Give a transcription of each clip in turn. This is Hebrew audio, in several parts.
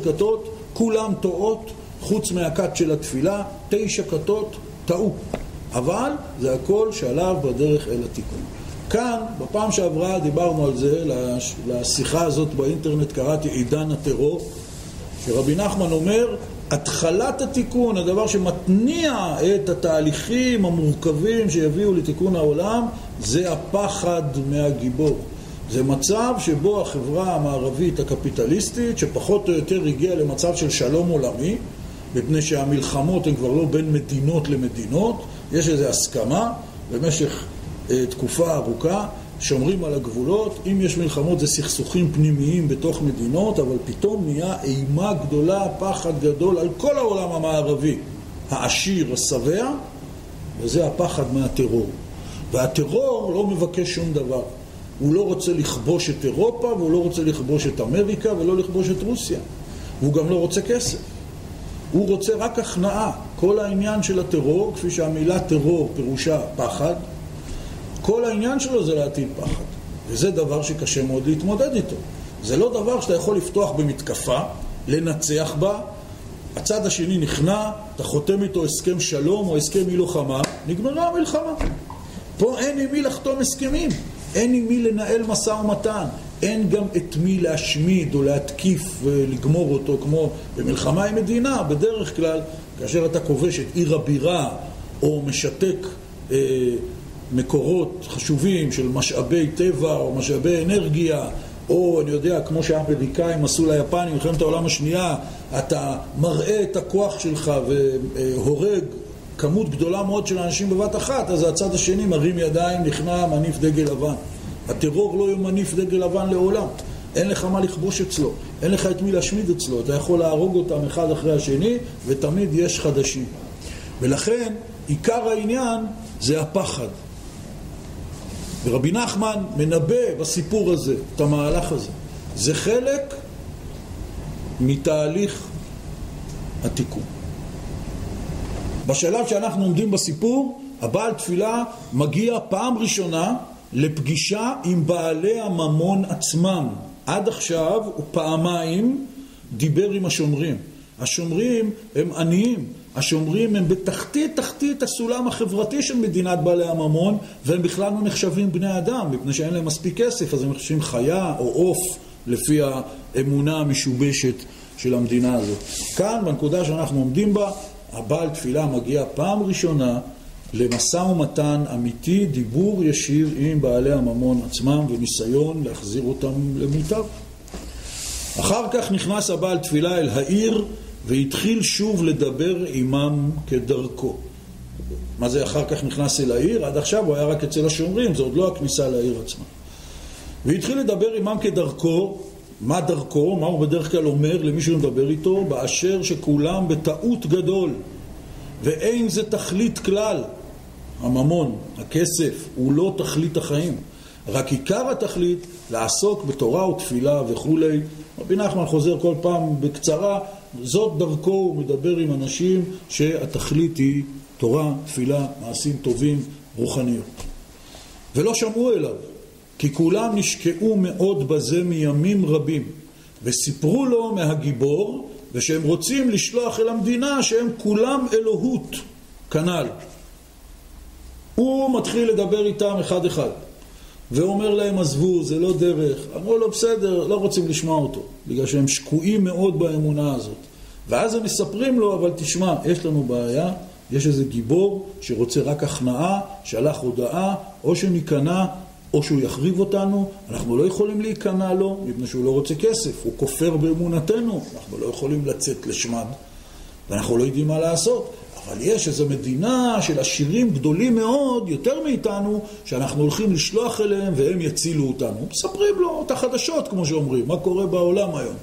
כתות, כולם טועות, חוץ מהכת של התפילה, 9 כתות טעו. אבל זה הכל שלב בדרך אל התיקון. כאן, בפעם שעברה דיברנו על זה, לשיחה הזאת באינטרנט קראתי עידן הטרור, שרבי נחמן אומר, התחלת התיקון, הדבר שמתניע את התהליכים המורכבים שיביאו לתיקון העולם, זה הפחד מהגיבור. זה מצב שבו החברה המערבית הקפיטליסטית, שפחות או יותר הגיעה למצב של שלום עולמי, מפני שהמלחמות הן כבר לא בין מדינות למדינות, יש איזו הסכמה במשך תקופה ארוכה, שומרים על הגבולות, אם יש מלחמות זה סכסוכים פנימיים בתוך מדינות, אבל פתאום נהיה אימה גדולה, פחד גדול על כל העולם המערבי, העשיר, השבע, וזה הפחד מהטרור. והטרור לא מבקש שום דבר. הוא לא רוצה לכבוש את אירופה, והוא לא רוצה לכבוש את אמריקה, ולא לכבוש את רוסיה. והוא גם לא רוצה כסף. הוא רוצה רק הכנעה. כל העניין של הטרור, כפי שהמילה טרור פירושה פחד, כל העניין שלו זה להטיל פחד. וזה דבר שקשה מאוד להתמודד איתו. זה לא דבר שאתה יכול לפתוח במתקפה, לנצח בה, הצד השני נכנע, אתה חותם איתו הסכם שלום או הסכם מלחמה, נגמרה המלחמה. פה אין עם מי לחתום הסכמים, אין עם מי לנהל משא ומתן, אין גם את מי להשמיד או להתקיף ולגמור אותו כמו במלחמה עם מדינה. בדרך כלל, כאשר אתה כובש את עיר הבירה או משתק מקורות חשובים של משאבי טבע או משאבי אנרגיה, או אני יודע, כמו שהאמריקאים עשו ליפנים מלחמת העולם השנייה, אתה מראה את הכוח שלך והורג כמות גדולה מאוד של אנשים בבת אחת, אז הצד השני מרים ידיים, נכנע, מניף דגל לבן. הטרור לא מניף דגל לבן לעולם. אין לך מה לכבוש אצלו, אין לך את מי להשמיד אצלו, אתה יכול להרוג אותם אחד אחרי השני, ותמיד יש חדשים. ולכן, עיקר העניין זה הפחד. ורבי נחמן מנבא בסיפור הזה, את המהלך הזה. זה חלק מתהליך התיקון. בשלב שאנחנו עומדים בסיפור, הבעל תפילה מגיע פעם ראשונה לפגישה עם בעלי הממון עצמם. עד עכשיו הוא פעמיים דיבר עם השומרים. השומרים הם עניים, השומרים הם בתחתית הסולם החברתי של מדינת בעלי הממון, והם בכלל לא נחשבים בני אדם, מפני שאין להם מספיק כסף, אז הם נחשבים חיה או עוף לפי האמונה המשובשת של המדינה הזאת. כאן, בנקודה שאנחנו עומדים בה, הבעל תפילה מגיע פעם ראשונה למשא ומתן אמיתי, דיבור ישיר עם בעלי הממון עצמם וניסיון להחזיר אותם למוטב. אחר כך נכנס הבעל תפילה אל העיר והתחיל שוב לדבר עמם כדרכו. מה זה אחר כך נכנס אל העיר? עד עכשיו הוא היה רק אצל השומרים, זה עוד לא הכניסה לעיר עצמה. והתחיל לדבר עמם כדרכו. מה דרכו? מה הוא בדרך כלל אומר למי שמדבר איתו? באשר שכולם בטעות גדול, ואין זה תכלית כלל. הממון, הכסף, הוא לא תכלית החיים. רק עיקר התכלית לעסוק בתורה ותפילה וכו'. רבי נחמן חוזר כל פעם בקצרה, זאת דרכו, הוא מדבר עם אנשים שהתכלית היא תורה, תפילה, מעשים טובים, רוחניות. ולא שמעו אליו, כי כולם נשקעו מאוד בזה מימים רבים, וסיפרו לו מהגיבור, ושהם רוצים לשלוח אל המדינה שהם כולם אלוהות, כנ"ל. הוא מתחיל לדבר איתם אחד אחד, ואומר להם עזבו, זה לא דרך. אמרו לו בסדר, לא רוצים לשמוע אותו, בגלל שהם שקועים מאוד באמונה הזאת. ואז הם מספרים לו, אבל תשמע, יש לנו בעיה, יש איזה גיבור שרוצה רק הכנעה, שלח הודעה, או שניכנע, או שהוא יחריב אותנו. אנחנו לא יכולים להיכנע לו, מפני שהוא לא רוצה כסף, הוא כופר באמונתנו, אנחנו לא יכולים לצאת לשמד, ואנחנו לא יודעים מה לעשות. אבל יש איזו מדינה של עשירים גדולים מאוד, יותר מאיתנו, שאנחנו הולכים לשלוח אליהם והם יצילו אותנו. מספרים לו את החדשות, כמו שאומרים, מה קורה בעולם היום.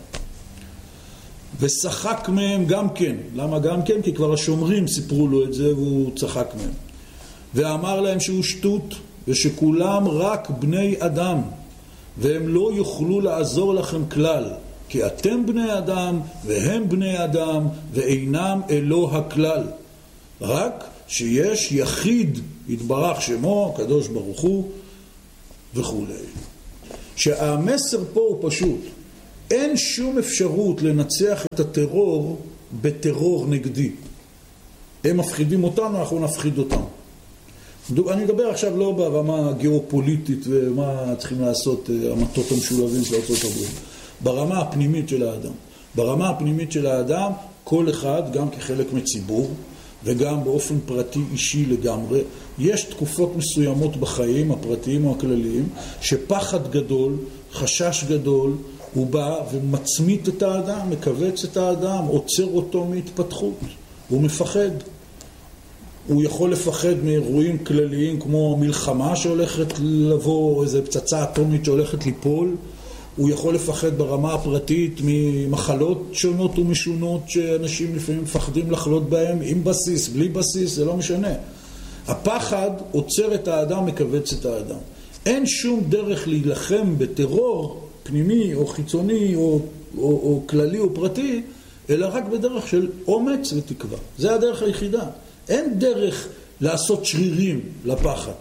ושחק מהם גם כן. למה גם כן? כי כבר השומרים סיפרו לו את זה והוא צחק מהם. ואמר להם שהוא שטות ושכולם רק בני אדם, והם לא יוכלו לעזור לכם כלל. כי אתם בני אדם והם בני אדם ואינם אלוה הכלל. רק שיש יחיד יתברך שמו, הקדוש ברוך הוא וכו'. שהמסר פה הוא פשוט. אין שום אפשרות לנצח את הטרור בטרור נגדי. הם מפחידים אותנו, אנחנו נפחיד אותם. אני מדבר עכשיו לא ברמה הגיאופוליטית ומה צריכים לעשות המטות המשולבים של ארצות הברית. ברמה הפנימית של האדם. ברמה הפנימית של האדם, כל אחד, גם כחלק מציבור, וגם באופן פרטי אישי לגמרי, יש תקופות מסוימות בחיים, הפרטיים או הכלליים, שפחד גדול, חשש גדול, הוא בא ומצמית את האדם, מקווץ את האדם, עוצר אותו מהתפתחות. הוא מפחד. הוא יכול לפחד מאירועים כלליים כמו מלחמה שהולכת לבוא, או איזו פצצה אטומית שהולכת ליפול. הוא יכול לפחד ברמה הפרטית ממחלות שונות ומשונות שאנשים לפעמים מפחדים לחלות בהם, עם בסיס, בלי בסיס, זה לא משנה. הפחד עוצר את האדם, מקווץ את האדם. אין שום דרך להילחם בטרור פנימי או חיצוני או כללי או פרטי, אלא רק בדרך של אומץ ותקווה. זה הדרך היחידה. אין דרך לעשות שרירים לפחד.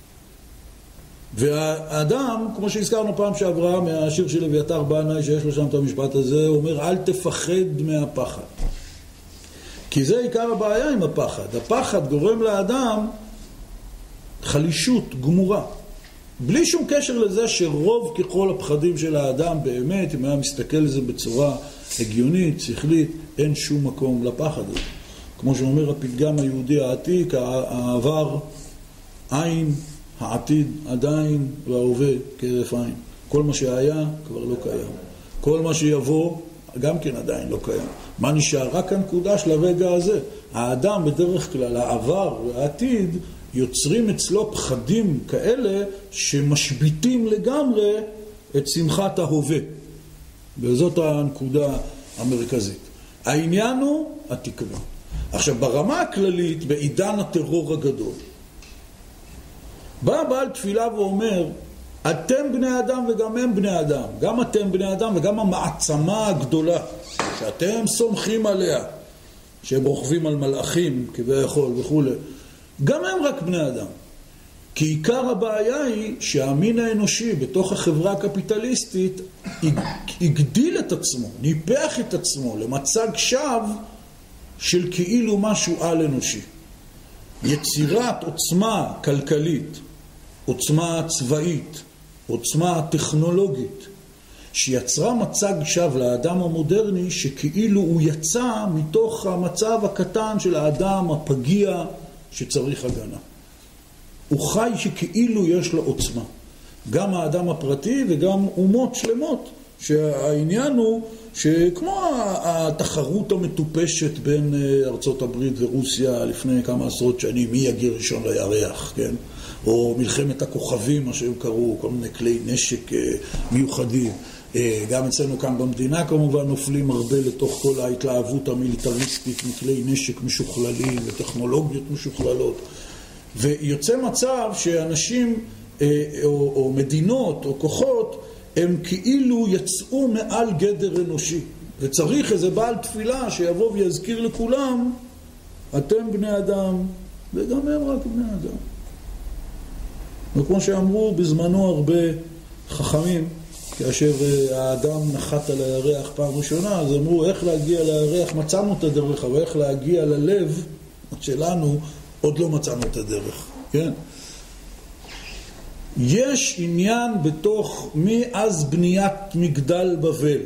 והאדם, כמו שהזכרנו פעם שעברה מהשיר של אביתר בנאי שיש לו שם את המשפט הזה, הוא אומר אל תפחד מהפחד. כי זה עיקר הבעיה עם הפחד. הפחד גורם לאדם חלישות גמורה. בלי שום קשר לזה שרוב ככל הפחדים של האדם באמת, אם היה מסתכל על זה בצורה הגיונית, שכלית, אין שום מקום לפחד הזה. כמו שאומר הפתגם היהודי העתיק, העבר עין, העתיד עדיין, וההווה כהרף עין. כל מה שהיה כבר לא קיים. כל מה שיבוא גם כן עדיין לא קיים. מה נשאר? רק הנקודה של הרגע הזה. האדם בדרך כלל, העבר והעתיד, יוצרים אצלו פחדים כאלה שמשביטים לגמרי את שמחת ההווה. וזאת הנקודה המרכזית. העניין הוא התקווה. עכשיו, ברמה הכללית, בעידן הטרור הגדול, בא בעל תפילה ואומר, אתם בני אדם וגם הם בני אדם. גם אתם בני אדם וגם המעצמה הגדולה, שאתם סומכים עליה, שהם רוכבים על מלאכים כביכול וכו'. גם הם רק בני אדם. כי עיקר הבעיה היא שהמין האנושי בתוך החברה הקפיטליסטית הגדיל את עצמו, ניפח את עצמו למצג שווא של כאילו משהו על אנושי. יצירת עוצמה כלכלית, עוצמה צבאית, עוצמה טכנולוגית, שיצרה מצג שווא לאדם המודרני שכאילו הוא יצא מתוך המצב הקטן של האדם הפגיע שצריך הגנה. הוא חי שכאילו יש לו עוצמה. גם האדם הפרטי וגם אומות שלמות. שהעניין הוא שכמו התחרות המטופשת בין ארצות הברית ורוסיה לפני כמה עשרות שנים, מי יגיע ראשון לירח, כן? או מלחמת הכוכבים, מה שהם קראו, כל מיני כלי נשק מיוחדים. גם אצלנו כאן במדינה כמובן נופלים הרבה לתוך כל ההתלהבות המיליטריסטית מכלי נשק משוכללים וטכנולוגיות משוכללות. ויוצא מצב שאנשים או מדינות או כוחות הם כאילו יצאו מעל גדר אנושי. וצריך איזה בעל תפילה שיבוא ויזכיר לכולם, אתם בני אדם וגם הם רק בני אדם. וכמו שאמרו בזמנו הרבה חכמים, כאשר האדם נחת על הירח פעם ראשונה, אז אמרו איך להגיע לירח, מצאנו את הדרך, אבל איך להגיע ללב שלנו עוד לא מצאנו את הדרך. כן? יש עניין בתוך מאז בניית מגדל בבל.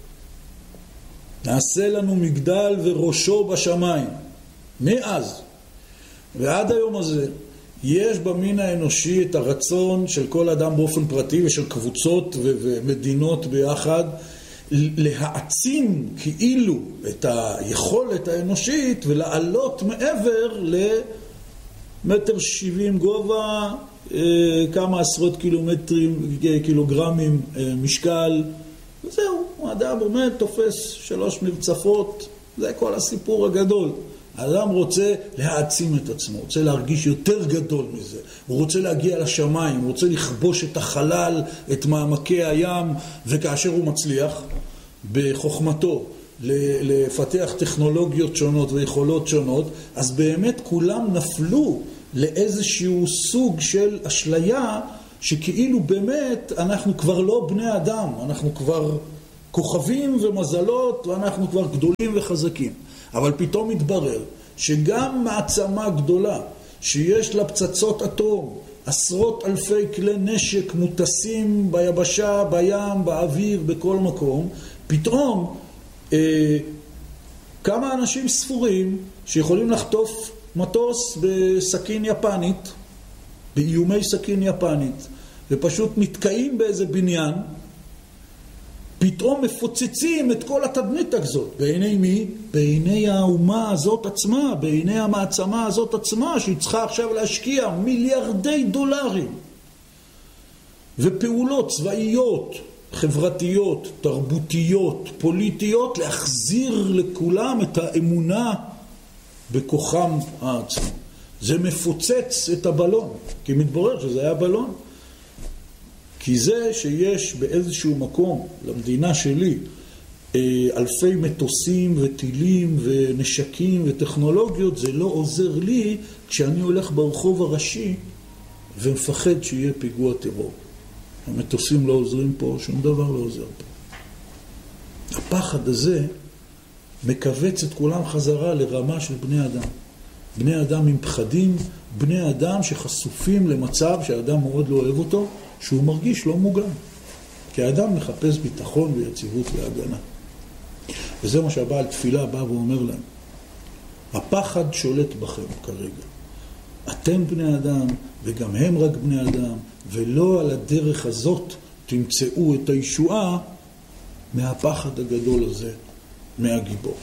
נעשה לנו מגדל וראשו בשמיים. מאז. ועד היום הזה יש במין האנושי את הרצון של כל אדם באופן פרטי ושל קבוצות ומדינות ביחד להעצים כאילו את היכולת האנושית ולעלות מעבר למטר 70 גובה, כמה עשרות קילוגרמים משקל. וזהו, האדם עומד, תופס 3 מרצפות, זה כל הסיפור הגדול. האדם רוצה להעצים את עצמו, רוצה להרגיש יותר גדול מזה. הוא רוצה להגיע לשמיים, הוא רוצה לכבוש את החלל, את מעמקי הים, וכאשר הוא מצליח בחוכמתו לפתח טכנולוגיות שונות ויכולות שונות, אז באמת כולם נפלו לאיזשהו סוג של אשליה, שכאילו באמת אנחנו כבר לא בני אדם, אנחנו כבר כוכבים ומזלות, ואנחנו כבר גדולים וחזקים. אבל פתאום מתברר שגם מעצמה גדולה, שיש לה פצצות אטום, עשרות אלפי כלי נשק מוטסים ביבשה, בים, באוויר, בכל מקום, פתאום כמה אנשים ספורים שיכולים לחטוף מטוס בסכין יפנית, באיומי סכין יפנית, ופשוט מתקעים באיזה בניין, פתאום מפוצצים את כל התדמית הזאת. בעיני מי? בעיני האומה הזאת עצמה, בעיני המעצמה הזאת עצמה, שהיא צריכה עכשיו להשקיע מיליארדי דולרים ופעולות צבאיות, חברתיות, תרבותיות, פוליטיות, להחזיר לכולם את האמונה בכוחם העצמי. זה מפוצץ את הבלון, כי מתברר שזה היה בלון. כי זה שיש באיזשהו מקום למדינה שלי אלפי מטוסים וטילים ונשקים וטכנולוגיות, זה לא עוזר לי כשאני הולך ברחוב הראשי ומפחד שיהיה פיגוע טרור. המטוסים לא עוזרים פה, שום דבר לא עוזר פה. הפחד הזה מקבץ את כולם חזרה לרמה של בני אדם. בני אדם עם פחדים, בני אדם שחשופים למצב שהאדם מאוד לא אוהב אותו, שהוא מרגיש לא מוגן. כי האדם מחפש ביטחון ויציבות והגנה. וזה מה שהבעל תפילה בא ואומר להם. הפחד שולט בכם כרגע. אתם בני אדם וגם הם רק בני אדם, ולא על הדרך הזאת תמצאו את הישועה מהפחד הגדול הזה, מהגיבור.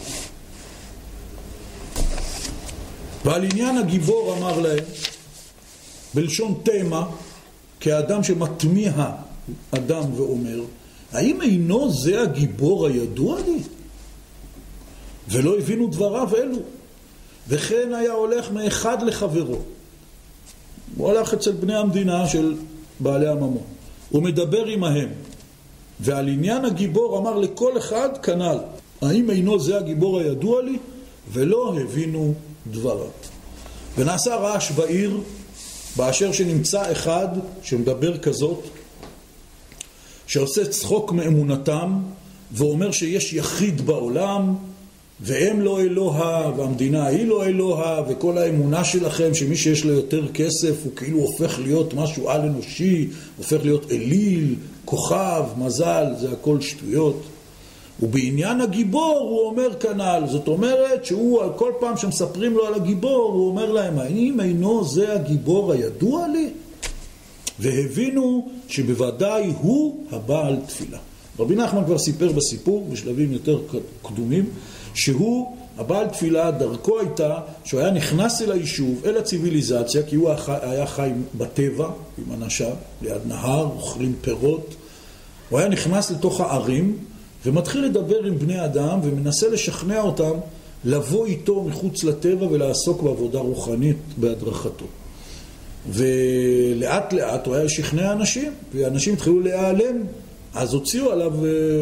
ועל עניין הגיבור אמר להם, בלשון תמה, כאדם שמטמיע אדם ואומר, האם אינו זה הגיבור הידוע לי? ולא הבינו דבריו אלו. וכן היה הולך מאחד לחברו. הוא הלך אצל בני המדינה של בעלי הממון. הוא מדבר עמהם. ועל עניין הגיבור אמר לכל אחד כנ"ל, האם אינו זה הגיבור הידוע לי? ולא הבינו דבריו. ונעשה רעש בעיר, באשר שנמצא אחד שמדבר כזאת, שעושה צחוק מאמונתם, ואומר שיש יחיד בעולם, והם לא אלוה, והמדינה היא לא אלוה, וכל האמונה שלכם שמי שיש לו יותר כסף הוא כאילו הופך להיות משהו על אנושי, הופך להיות אליל, כוכב, מזל, זה הכל שטויות. ובעניין הגיבור הוא אומר כנ"ל, זאת אומרת שהוא כל פעם שמספרים לו על הגיבור הוא אומר להם, האם אינו זה הגיבור הידוע לי? והבינו שבוודאי הוא הבעל תפילה. רבי נחמן כבר סיפר בסיפור בשלבים יותר קדומים שהוא הבעל תפילה, דרכו הייתה שהוא היה נכנס אל היישוב, אל הציביליזציה, כי הוא היה חי בטבע עם אנשיו, ליד נהר, אוכלים פירות. הוא היה נכנס לתוך הערים ומתחיל לדבר עם בני אדם ומנסה לשכנע אותם לבוא איתו מחוץ לטבע ולעסוק בעבודה רוחנית בהדרכתו. ולאט לאט הוא היה שכנע אנשים, ואנשים התחילו להיעלם, אז הוציאו עליו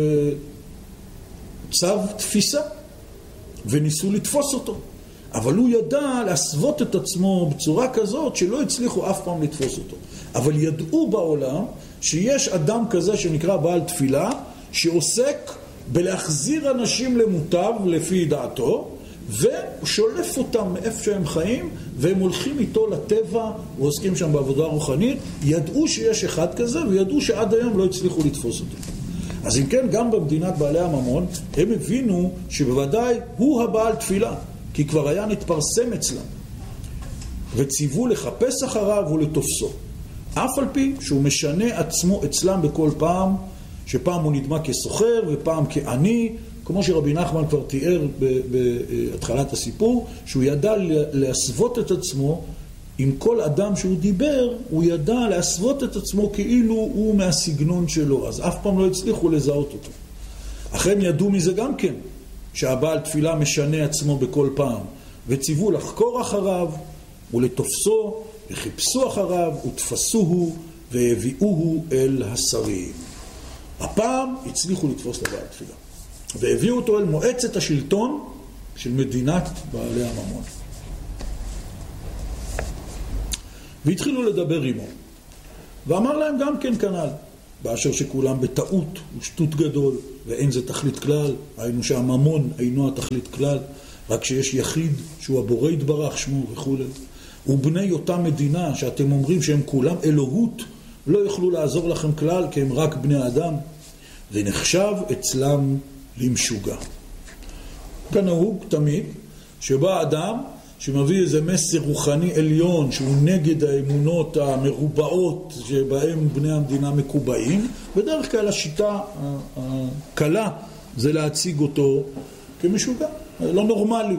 צו תפיסה וניסו לתפוס אותו. אבל הוא ידע להסוות את עצמו בצורה כזאת שלא הצליחו אף פעם לתפוס אותו. אבל ידעו בעולם שיש אדם כזה שנקרא בעל תפילה, שעוסק בלהחזיר אנשים למוטב לפי דעתו, והוא שולף אותם מאיפה שהם חיים, והם הולכים איתו לטבע ועוסקים שם בעבודה רוחנית. ידעו שיש אחד כזה, וידעו שעד היום לא הצליחו לתפוס אותו. אז אם כן, גם במדינת בעלי הממון, הם הבינו שבוודאי הוא הבעל תפילה, כי כבר היה נתפרסם אצלם, וציוו לחפש אחריו ולתופסו. אף על פי שהוא משנה עצמו אצלם בכל פעם, שפעם הוא נדמה כסוחר ופעם כעני, כמו שרבי נחמן כבר תיאר בהתחלת הסיפור, שהוא ידע להסוות את עצמו עם כל אדם שהוא דיבר, הוא ידע להסוות את עצמו כאילו הוא מהסגנון שלו, אז אף פעם לא הצליחו לזהות אותו. אחרי הם ידעו מזה גם כן, שהבעל תפילה משנה עצמו בכל פעם, וציוו לחקור אחריו ולתופסו, וחיפשו אחריו ותפסוהו והביאוהו אל השרים. הפעם הצליחו לתפוס את הבעל תפילה, והביאו אותו אל מועצת השלטון של מדינת בעלי הממון. והתחילו לדבר עמו. ואמר להם גם כן כנ"ל, באשר שכולם בטעות ושטות גדול, ואין זה תכלית כלל, היינו שהממון אינו התכלית כלל, רק שיש יחיד שהוא הבורא יתברך שמו וכו'. ובני אותה מדינה שאתם אומרים שהם כולם אלוהות, לא יוכלו לעזור לכם כלל, כי הם רק בני אדם, ונחשב אצלם למשוגע. כנהוג תמיד, שבא אדם שמביא איזה מסר רוחני עליון שהוא נגד האמונות המרובעות שבהם בני המדינה מקובעים, בדרך כלל השיטה הקלה זה להציג אותו כמשוגע, לא נורמלי.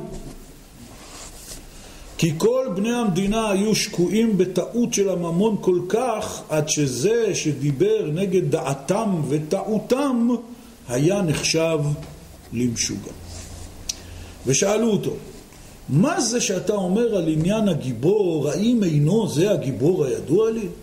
כי כל בני המדינה היו שקועים בטעות של הממון כל כך, עד שזה שדיבר נגד דעתם וטעותם היה נחשב למשוגע. ושאלו אותו, מה זה שאתה אומר על עניין הגיבור, האם אינו זה הגיבור הידוע לי?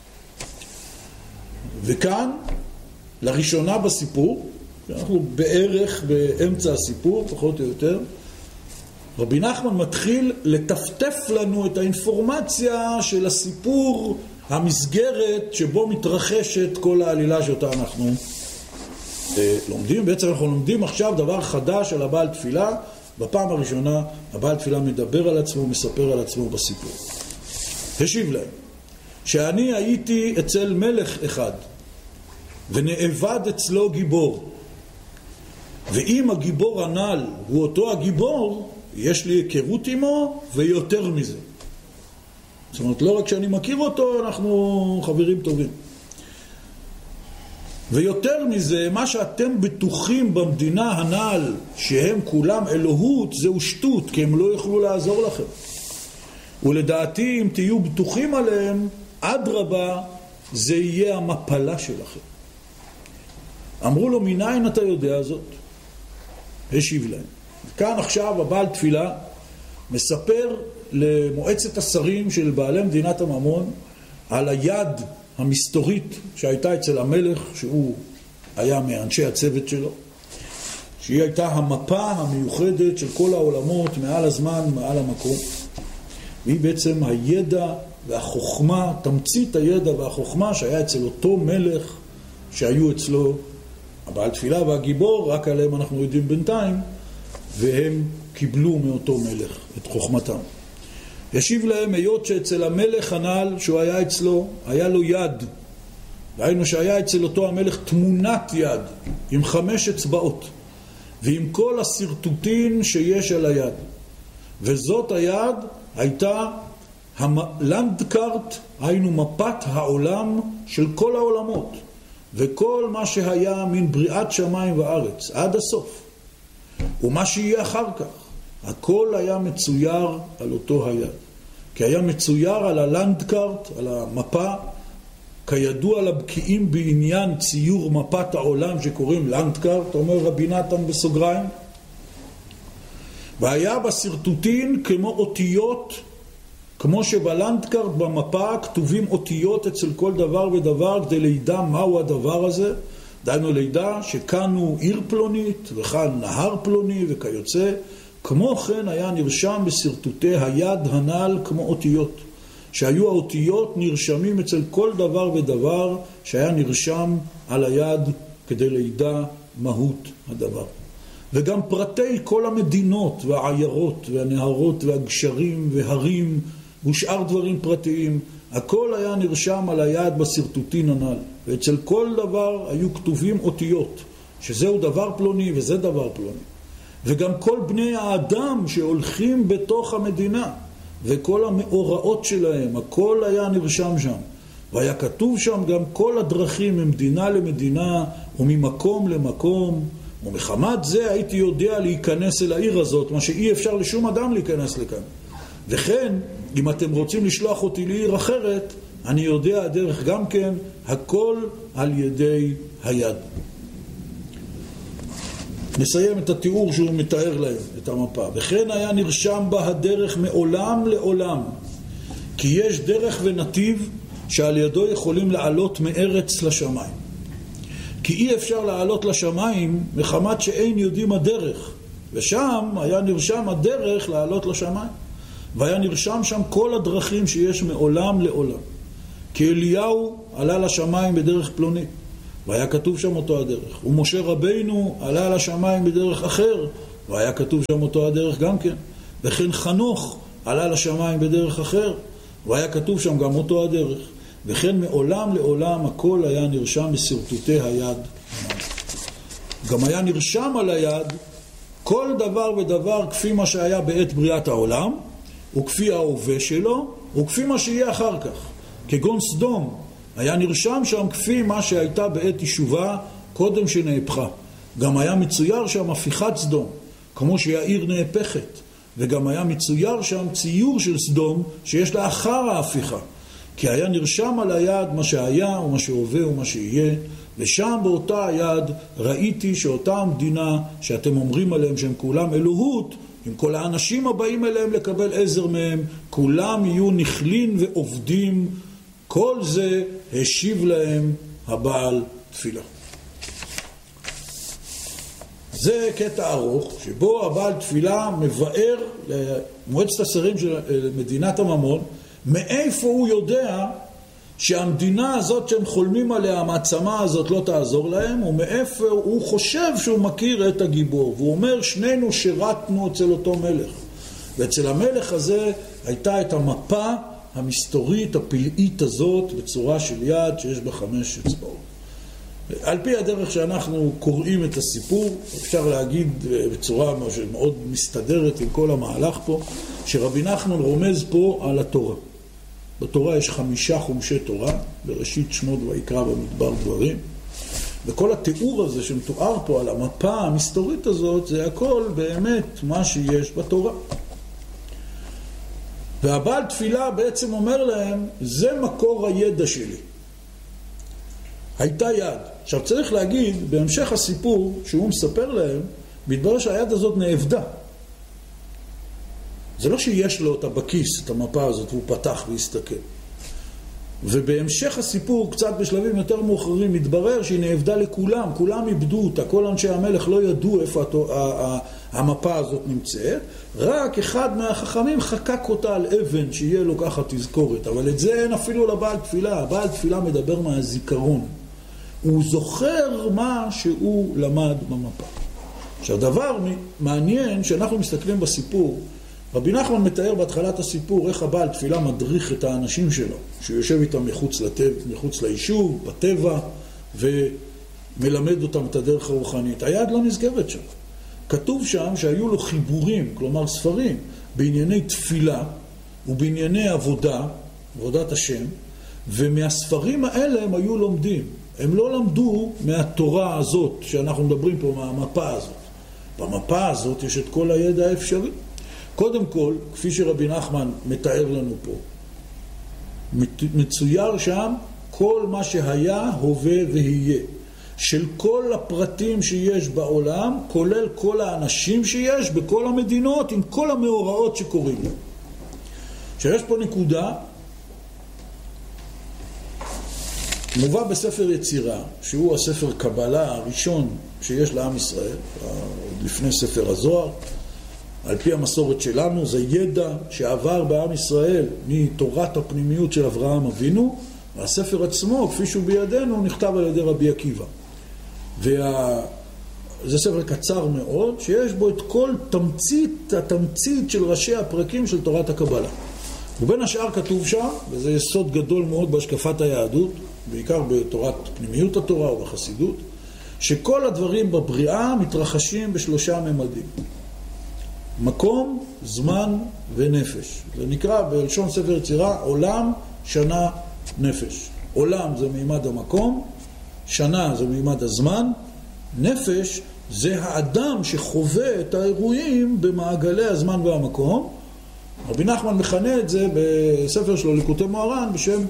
וכאן, לראשונה בסיפור, אנחנו בערך באמצע הסיפור, פחות או יותר, רבי נחמן מתחיל לטפטף לנו את האינפורמציה של הסיפור, המסגרת שבו מתרחשת כל העלילה שאותה אנחנו לומדים. בעצם אנחנו לומדים עכשיו דבר חדש על הבעל תפילה. בפעם הראשונה הבעל תפילה מדבר על עצמו, מספר על עצמו בסיפור. השיב להם, שאני הייתי אצל מלך אחד, ונאבד אצלו גיבור. ואם הגיבור הנ"ל הוא אותו הגיבור, יש לי היכרות עמו ויותר מזה. זאת אומרת, לא רק שאני מכיר אותו, אנחנו חברים טובים. ויותר מזה, מה שאתם בטוחים במדינה הנ"ל, שהם כולם אלוהות, זהו שטות, כי הם לא יוכלו לעזור לכם. ולדעתי, אם תהיו בטוחים עליהם, אדרבה, זה יהיה המפלה שלכם. אמרו לו, מניין אתה יודע זאת? השיב להם. כאן עכשיו הבעל תפילה מספר למועצת השרים של בעלי מדינת הממון על היד המסתורית שהייתה אצל המלך, שהוא היה מאנשי הצוות שלו, שהיא הייתה המפה המיוחדת של כל העולמות מעל הזמן, מעל המקום, והיא בעצם הידע והחוכמה, תמצית הידע והחוכמה שהיה אצל אותו מלך שהיו אצלו הבעל תפילה והגיבור, רק עליהם אנחנו יודעים בינתיים, והם קיבלו מאותו מלך את חוכמתם. ישיב להם, היות שאצל המלך הנ"ל שהוא היה אצלו, היה לו יד, והיינו שהיה אצל אותו המלך תמונת יד עם 5 אצבעות ועם כל הסרטוטין שיש על היד, וזאת היד הייתה הלנדקארט, היינו מפת העולם של כל העולמות וכל מה שהיה מן בריאת שמיים וארץ עד הסוף, ומה שיהיה אחר כך, הכל היה מצויר על אותו היד. כי היה מצויר על הלנדקארט, על המפה, כידוע לבקיאים בעניין ציור מפת העולם שקוראים לנדקארט, אומר רבי נתן בסוגריים, והיה בסרטוטין כמו אותיות, כמו שבלנדקארט במפה כתובים אותיות אצל כל דבר ודבר, כדי לידע מהו הדבר הזה, דיינו לידע שכאן הוא עיר פלונית וכאן נהר פלוני וכיוצא. כמו כן היה נרשם בסרטוטי היד הנ"ל כמו אותיות, שהיו האותיות נרשמים אצל כל דבר ודבר שהיה נרשם על היד כדי לידע מהות הדבר. וגם פרטי כל המדינות והעיירות והנהרות והגשרים והרים ושאר דברים פרטיים, הכל היה נרשם על היד בסרטוטין הנ"ל, ואצל כל דבר היו כתובים אותיות, שזהו דבר פלוני וזה דבר פלוני. וגם כל בני האדם שהולכים בתוך המדינה, וכל המאורעות שלהם, הכל היה נרשם שם. והיה כתוב שם גם כל הדרכים ממדינה למדינה, וממקום למקום, ומחמת זה הייתי יודע להיכנס אל העיר הזאת, מה שאי אפשר לשום אדם להיכנס לכאן. וכן, אם אתם רוצים לשלוח אותי לעיר אחרת, אני יודע הדרך גם כן, הכל על ידי היד. נסיים את התיאור שהוא מתאר להם, את המפה. וכן היה נרשם בה הדרך מעולם לעולם, כי יש דרך ונתיב שעל ידו יכולים לעלות מארץ לשמיים. כי אי אפשר לעלות לשמיים מחמת שאין יודעים הדרך, ושם היה נרשם הדרך לעלות לשמיים. והיה נרשם שם כל הדרכים שיש מעולם לעולם. כי אליהו עלה לשמיים בדרך פלונית, והיה כתוב שם אותו הדרך. ומשה רבינו עלה לשמיים בדרך אחר, והיה כתוב שם אותו הדרך גם כן. וכן חנוך עלה לשמיים בדרך אחר, והיה כתוב שם גם אותו הדרך. וכן מעולם לעולם הכל היה נרשם בסרטוטי היד. גם היה נרשם על היד כל דבר ודבר כפי מה שהיה בעת בריאת העולם, וכפי ההווה שלו, וכפי מה שיהיה אחר כך. כגון סדום, היה נרשם שם כפי מה שהייתה בעת ישובה קודם שנהפכה. גם היה מצויר שם הפיכת סדום, כמו שהעיר נהפכת. וגם היה מצויר שם ציור של סדום שיש לאחר ההפיכה. כי היה נרשם על היד מה שהיה ומה שהווה ומה שיהיה, ושם באותה היד ראיתי שאותה המדינה שאתם אומרים עליהם שהם כולם אלוהות, עם כל האנשים הבאים אליהם לקבל עזר מהם, כולם יהיו נכלין ועובדים, כל זה השיב להם הבעל תפילה. זה קטע ארוך שבו הבעל תפילה מבאר למועצת השרים של מדינת הממון מאיפה הוא יודע שהמדינה הזאת שהם חולמים עליה, המעצמה הזאת לא תעזור להם, ומאיפה הוא חושב שהוא מכיר את הגיבור. והוא אומר, שנינו שירתנו אצל אותו מלך. ואצל המלך הזה הייתה את המפה המסתורית, הפלאית הזאת, בצורה של יד שיש בה 5 אצבעות. על פי הדרך שאנחנו קוראים את הסיפור, אפשר להגיד בצורה מאוד מסתדרת עם כל המהלך פה, שרבי נחמן רומז פה על התורה. בתורה יש 5 חומשי תורה, בראשית שמות ויקרא במדבר דברים. וכל התיאור הזה שמתואר פה על המפה המסתורית הזאת, זה הכל באמת מה שיש בתורה. והבעל תפילה בעצם אומר להם, זה מקור הידע שלי. הייתה יד. עכשיו צריך להגיד, בהמשך הסיפור שהוא מספר להם, מתברר שהיד הזאת נאבדה. זה לא שיש לו אותה בכיס, את המפה הזאת, והוא פתח והסתכל. ובהמשך הסיפור, קצת בשלבים יותר מאוחרים, מתברר שהיא נאבדה לכולם, כולם איבדו אותה, כל אנשי המלך לא ידעו איפה המפה הזאת נמצאת, רק אחד מהחכמים חקק אותה על אבן, שיהיה לו ככה תזכורת, אבל את זה אין אפילו לבעל תפילה, הבעל תפילה מדבר מהזיכרון. הוא זוכר מה שהוא למד במפה. עכשיו, דבר מעניין שאנחנו מסתכלים בסיפור, רבי נחמן מתאר בהתחלת הסיפור איך הבעל תפילה מדריך את האנשים שלו, שהוא יושב איתם מחוץ ליישוב, בטבע, ומלמד אותם את הדרך הרוחנית. היד לא נזכרת שם. כתוב שם שהיו לו חיבורים, כלומר ספרים, בענייני תפילה ובענייני עבודת השם, ומהספרים האלה הם היו לומדים. הם לא למדו מהתורה הזאת שאנחנו מדברים פה, מהמפה הזאת. במפה הזאת יש את כל הידע האפשרי. קודם כל, כפי שרבי נחמן מתאר לנו פה, מצויר שם כל מה שהיה, הווה ויהיה. של כל הפרטים שיש בעולם, כולל כל האנשים שיש בכל המדינות, עם כל המאורעות שקורים. שיש פה נקודה, מובא בספר יצירה, שהוא הספר קבלה הראשון שיש לעם ישראל, לפני ספר הזוהר. על פי המסורת שלנו, זה ידע שעבר בעם ישראל מתורת הפנימיות של אברהם אבינו, והספר עצמו, כפי שהוא בידינו, נכתב על ידי רבי עקיבא. זה ספר קצר מאוד, שיש בו את כל התמצית של ראשי הפרקים של תורת הקבלה. ובין השאר כתוב שם, וזה יסוד גדול מאוד בהשקפת היהדות, בעיקר בתורת פנימיות התורה ובחסידות, שכל הדברים בבריאה מתרחשים ב3 ממדים. מקום, זמן ונפש. זה נקרא בלשון ספר יצירה עולם, שנה, נפש. עולם זה מימד המקום, שנה זה מימד הזמן, נפש זה האדם שחווה את האירועים במעגלי הזמן והמקום. רבי נחמן מכנה את זה בספר שלו ליקוטי מוהר"ן בשם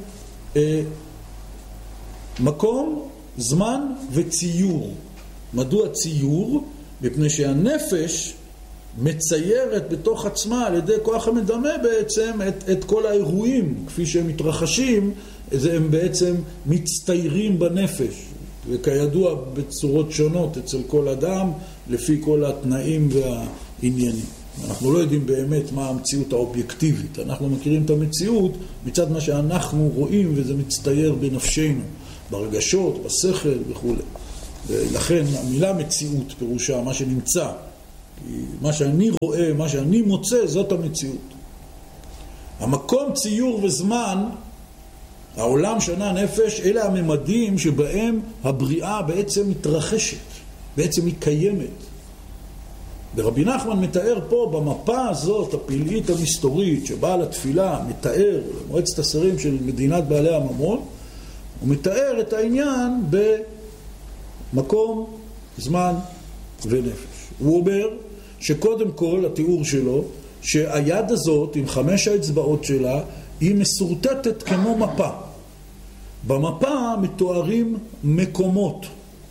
מקום, זמן וציור. מדוע ציור? מפני שהנפש מציירת בתוך עצמה על ידי כוח המדמה בעצם את כל האירועים כפי שהם מתרחשים, הם בעצם מצטיירים בנפש, וכידוע בצורות שונות אצל כל אדם לפי כל התנאים והעניינים. אנחנו לא יודעים באמת מה המציאות האובייקטיבית, אנחנו מכירים את המציאות מצד מה שאנחנו רואים וזה מצטייר בנפשנו. ברגשות, בשכל וכו'. ולכן המילה מציאות פירושה מה שנמצא. מה שאני רואה, מה שאני מוצא, זאת המציאות. המקום, ציור וזמן, העולם, שנה, נפש, אלה הממדים שבהם הבריאה בעצם מתרחשת, בעצם היא קיימת. ורבי נחמן מתאר פה במפה הזאת, הפלאית המסתורית, שבאה לתפילה, מתאר למועצת השרים של מדינת בעלי הממון, הוא מתאר את העניין במקום, זמן ונפש. הוא אומר שקודם כל, התיאור שלו, שהיד הזאת עם 5 האצבעות שלה, היא מסורטטת כמו מפה. במפה מתוארים מקומות.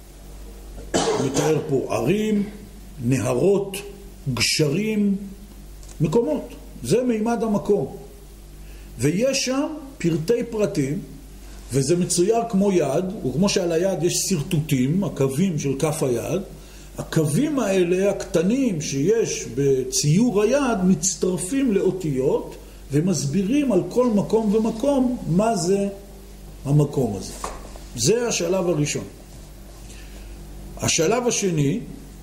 מתאר פה ערים, נהרות, גשרים, מקומות. זה מימד המקום. ויש שם פרטי פרטים, וזה מצויר כמו יד, וכמו שעל היד יש סרטוטים, הקווים של כף היד, הקווים האלה, הקטנים שיש בציור היד, מצטרפים לאותיות, ומסבירים על כל מקום ומקום מה זה המקום הזה. זה השלב הראשון. השלב השני,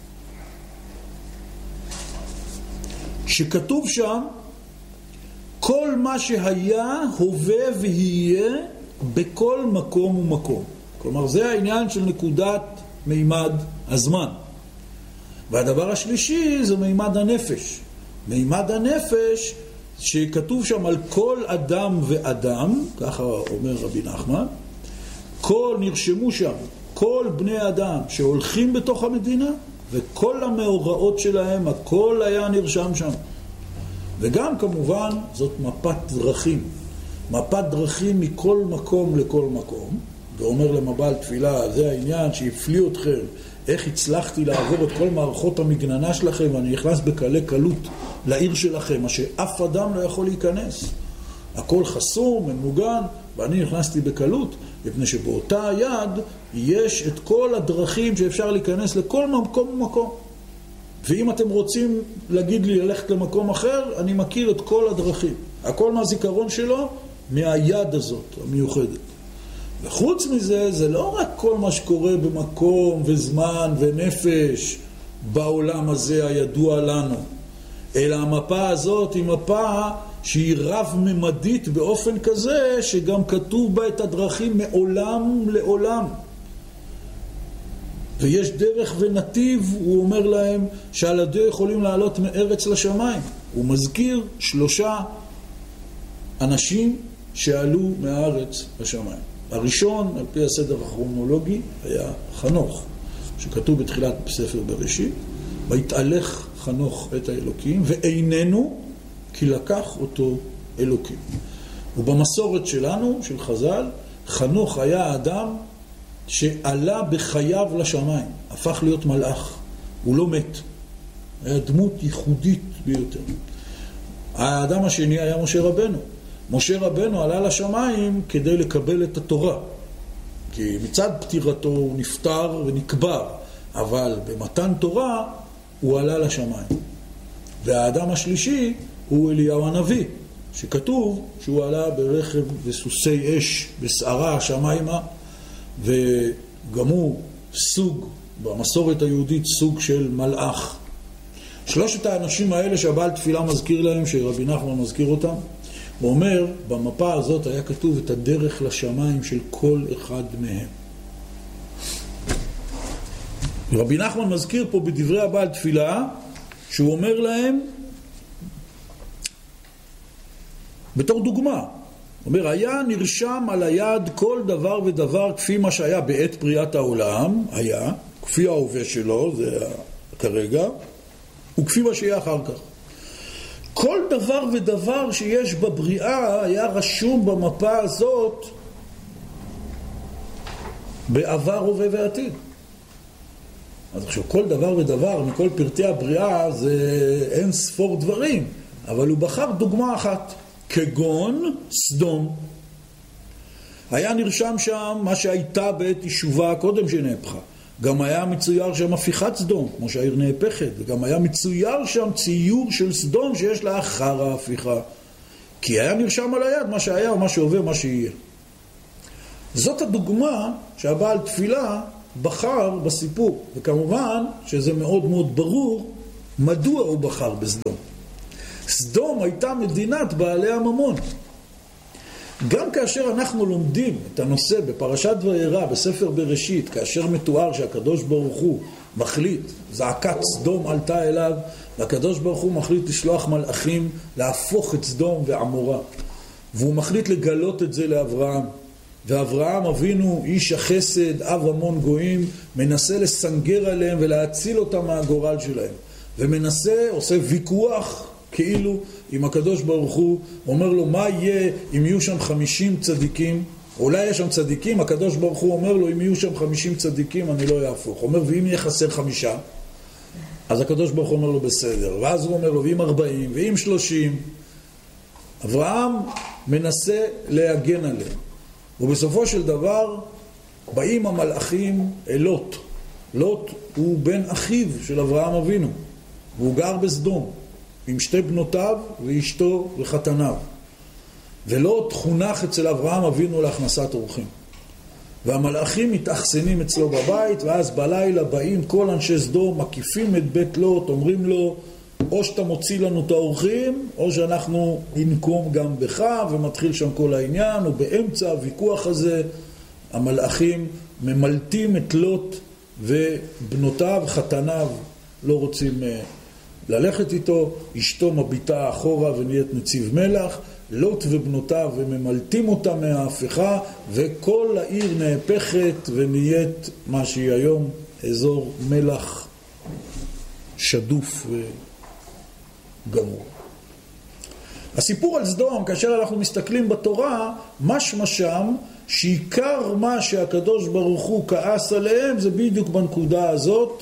שכתוב שם, כל מה שהיה, הווה ויהיה בכל מקום ומקום. כלומר, זה העניין של נקודת מימד הזמן. והדבר השלישי זה מימד הנפש. מימד הנפש שכתוב שם על כל אדם ואדם, ככה אומר רבי נחמן, נרשמו שם כל בני אדם שהולכים בתוך המדינה, וכל המאורעות שלהם, הכל היה נרשם שם. וגם כמובן זאת מפת דרכים. מפת דרכים מכל מקום לכל מקום. ואומר למבעל תפילה, זה העניין שהפליא אתכם, איך הצלחתי לעבור את כל מערכות המגננה שלכם, ואני נכנס בקלי קלות לעיר שלכם, מה שאף אדם לא יכול להיכנס. הכל חסום, ממוגן, ואני נכנסתי בקלות, מפני שבאותה יד יש את כל הדרכים שאפשר להיכנס לכל מקום ומקום. ואם אתם רוצים להגיד לי ללכת למקום אחר, אני מכיר את כל הדרכים. הכל מהזיכרון שלו, מהיד הזאת, המיוחדת. וחוץ מזה, זה לא רק כל מה שקורה במקום וזמן ונפש בעולם הזה הידוע לנו, אלא המפה הזאת היא מפה שהיא רב-ממדית באופן כזה שגם כתוב בה את הדרכים מעולם לעולם. ויש דרך ונתיב, הוא אומר להם, שעל ידו יכולים לעלות מארץ לשמיים. הוא מזכיר 3 אנשים שעלו מהארץ לשמיים. הראשון, על פי הסדר הכרונולוגי, היה חנוך, שכתוב בתחילת ספר בראשית, ויתהלך חנוך את האלוקים, ואיננו כי לקח אותו אלוקים. ובמסורת שלנו, של חז"ל, חנוך היה האדם שעלה בחייו לשמיים, הפך להיות מלאך, הוא לא מת, היה דמות ייחודית ביותר. האדם השני היה משה רבנו. משה רבנו עלה לשמיים כדי לקבל את התורה, כי מצד פטירתו הוא נפטר ונקבר, אבל במתן תורה הוא עלה לשמיים. והאדם השלישי הוא אליהו הנביא, שכתוב שהוא עלה ברכב וסוסי אש בסערה השמיימה, וגם הוא סוג, במסורת היהודית, סוג של מלאך. 3 האנשים האלה שהבעל תפילה מזכיר להם, שרבי נחמן מזכיר אותם, הוא אומר, במפה הזאת היה כתוב את הדרך לשמיים של כל אחד מהם. רבי נחמן מזכיר פה בדברי הבעל תפילה, שהוא אומר להם, בתור דוגמה, הוא אומר, היה נרשם על היד כל דבר ודבר כפי מה שהיה בעת בריאת העולם, היה, כפי ההווה שלו, זה כרגע, וכפי מה שיהיה אחר כך. כל דבר ודבר שיש בבריאה היה רשום במפה הזאת בעבר, הווה ועתיד. אז עכשיו, כל דבר ודבר מכל פרטי הבריאה זה אין ספור דברים, אבל הוא בחר דוגמה אחת, כגון סדום. היה נרשם שם מה שהייתה בעת יישובה קודם שנהפכה. גם היה מצויר שם הפיכת סדום, כמו שהעיר נהפכת, וגם היה מצויר שם ציור של סדום שיש לאחר ההפיכה. כי היה נרשם על היד מה שהיה, מה שהווה, מה שיהיה. זאת הדוגמה שהבעל תפילה בחר בסיפור, וכמובן שזה מאוד מאוד ברור מדוע הוא בחר בסדום. סדום הייתה מדינת בעלי הממון. גם כאשר אנחנו לומדים את הנושא בפרשת וירא, בספר בראשית, כאשר מתואר שהקדוש ברוך הוא מחליט, זעקת סדום עלתה אליו, והקדוש ברוך הוא מחליט לשלוח מלאכים להפוך את סדום ועמורה, והוא מחליט לגלות את זה לאברהם. ואברהם אבינו, איש החסד, אב המון גויים, מנסה לסנגר עליהם ולהציל אותם מהגורל שלהם, ומנסה, עושה ויכוח כאילו עם הקדוש ברוך הוא, אומר לו מה יהיה אם יהיו שם 50 צדיקים, אולי יש שם צדיקים, הקדוש ברוך הוא אומר לו אם יהיו שם 50 צדיקים אני לא יהפוך, אומר ואם יהיה חסר 5, אז הקדוש ברוך הוא אומר לו בסדר, ואז הוא אומר לו ואם 40 ואם 30, אברהם מנסה להגן עליהם, ובסופו של דבר באים המלאכים אל לוט. לוט הוא בן אחיו של אברהם אבינו, והוא גר בסדום עם 2 בנותיו ואשתו וחתניו, ולוט חונך אצל אברהם אבינו להכנסת אורחים, והמלאכים מתאכסנים אצלו בבית, ואז בלילה באים כל אנשי סדום, מקיפים את בית לוט, אומרים לו או שאתה מוציא לנו את האורחים או שאנחנו ננקום גם בך, ומתחיל שם כל העניין. ובאמצע הוויכוח הזה המלאכים ממלטים את לוט, ובנותיו חתניו לא רוצים ללכת איתו, אשתו מביטה אחורה ונהיית נציב מלח, לוט ובנותיו וממלטים אותה מההפיכה, וכל העיר נהפכת ונהיית מה שהיא היום אזור מלח שדוף וגמור. הסיפור על סדום, כאשר אנחנו מסתכלים בתורה, משמע שם שעיקר מה שהקדוש ברוך הוא כעס עליהם זה בדיוק בנקודה הזאת,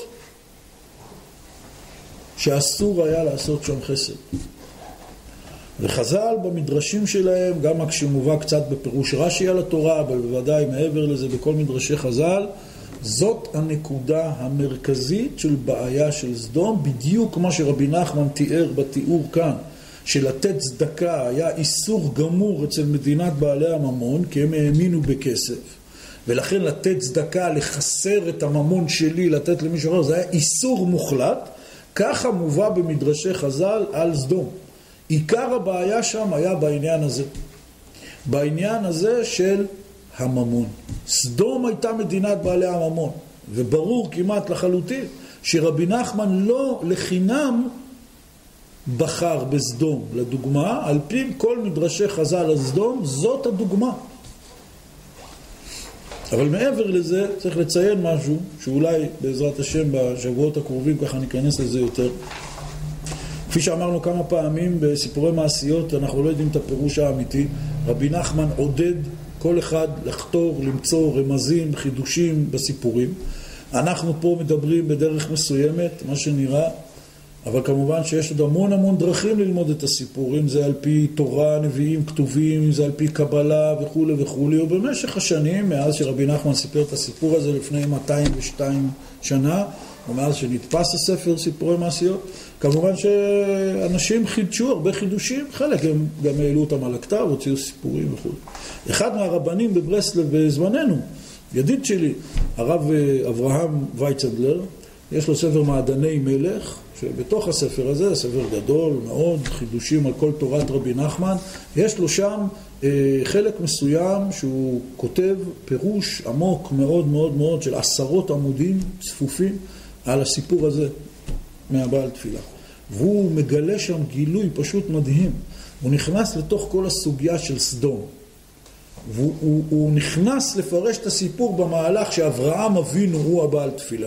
שאסור היה לעשות שם חסד. וחז"ל במדרשים שלהם, גם כשמובא קצת בפירוש רש"י על התורה, אבל בוודאי מעבר לזה בכל מדרשי חז"ל, זאת הנקודה המרכזית של בעיה של סדום, בדיוק כמו שרבי נחמן תיאר בתיאור כאן, שלתת צדקה היה איסור גמור אצל מדינת בעלי הממון, כי הם האמינו בכסף, ולכן לתת צדקה, לחסר את הממון שלי, לתת למישהו אחר, זה היה איסור מוחלט. ככה מובא במדרשי חז"ל על סדום. עיקר הבעיה שם היה בעניין הזה. בעניין הזה של הממון. סדום הייתה מדינת בעלי הממון. וברור כמעט לחלוטין שרבי נחמן לא לחינם בחר בסדום. לדוגמה, על פי כל מדרשי חז"ל על סדום, זאת הדוגמה. אבל מעבר לזה צריך לציין משהו שאולי בעזרת השם בשבועות הקרובים ככה ניכנס לזה יותר. כפי שאמרנו כמה פעמים בסיפורי מעשיות, אנחנו לא יודעים את הפירוש האמיתי. רבי נחמן עודד כל אחד לחתור, למצוא רמזים, חידושים בסיפורים. אנחנו פה מדברים בדרך מסוימת, מה שנראה, אבל כמובן שיש עוד המון דרכים ללמוד את הסיפורים, זה על פי תורה, נביאים, כתובים, זה על פי קבלה וכו' וכו'. ובמשך השנים, מאז שרבי נחמן סיפר את הסיפור הזה לפני 202 שנה, ומאז שנתפס הספר סיפורי מעשיות, כמובן שאנשים חידשו הרבה חידושים, חלק הם גם העלו אותם על הכתב, הוציאו סיפורים וכו'. אחד מהרבנים בברסלב בזמננו, ידיד שלי, הרב אברהם וייצנדלר, יש לו ספר מעדני מלך, שבתוך הספר הזה, ספר גדול מאוד, חידושים על כל תורת רבי נחמן, יש לו שם חלק מסוים שהוא כותב פירוש עמוק מאוד מאוד מאוד של 10 עמודים צפופים על הסיפור הזה מהבעל תפילה. והוא מגלה שם גילוי פשוט מדהים. הוא נכנס לתוך כל הסוגיה של סדום. והוא נכנס לפרש את הסיפור במהלך שאברהם אבינו הוא הבעל תפילה.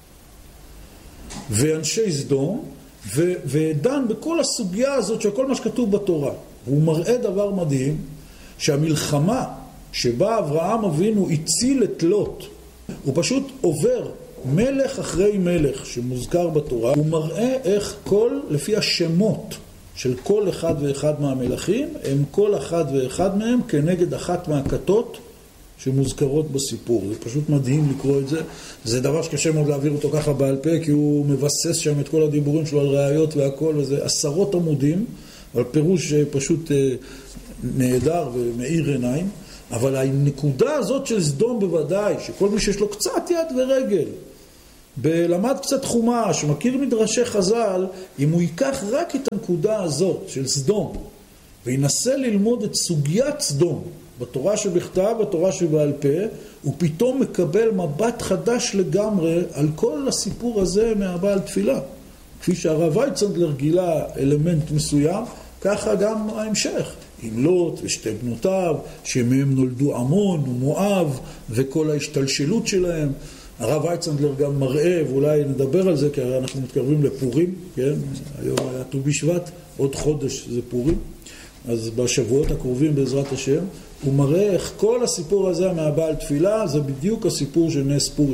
ואנשי סדום, ודן בכל הסוגיה הזאת של כל מה שכתוב בתורה. והוא מראה דבר מדהים, שהמלחמה שבה אברהם אבינו הציל את לוט, הוא פשוט עובר מלך אחרי מלך שמוזכר בתורה, הוא מראה איך לפי השמות של כל אחד ואחד מהמלכים, הם כל אחד ואחד מהם כנגד אחת מהכתות שמוזכרות בסיפור. זה פשוט מדהים לקרוא את זה. זה דבר שקשה מאוד להעביר אותו ככה בעל פה, כי הוא מבסס שם את כל הדיבורים שלו על ראיות והכל, וזה 10 עמודים, אבל פירוש פשוט נהדר ומאיר עיניים. אבל הנקודה הזאת של סדום בוודאי, שכל מי שיש לו קצת יד ורגל, למד קצת חומש, מכיר מדרשי חז"ל, אם הוא ייקח רק את הנקודה הזאת של סדום, וינסה ללמוד את סוגיית סדום, בתורה שבכתב, בתורה שבעל פה, הוא פתאום מקבל מבט חדש לגמרי על כל הסיפור הזה מהבעל תפילה. כפי שהרב וייצנדלר גילה אלמנט מסוים, ככה גם ההמשך. עם לוט ושתי בנותיו, שמהם נולדו עמון ומואב, וכל ההשתלשלות שלהם. הרב וייצנדלר גם מראה, ואולי נדבר על זה, כי אנחנו מתקרבים לפורים, כן? היום היה ט"ו בשבט, עוד חודש זה פורים. אז בשבועות הקרובים בעזרת השם, הוא מראה איך כל הסיפור הזה מהבעל תפילה, זה בדיוק הסיפור של נס פורים.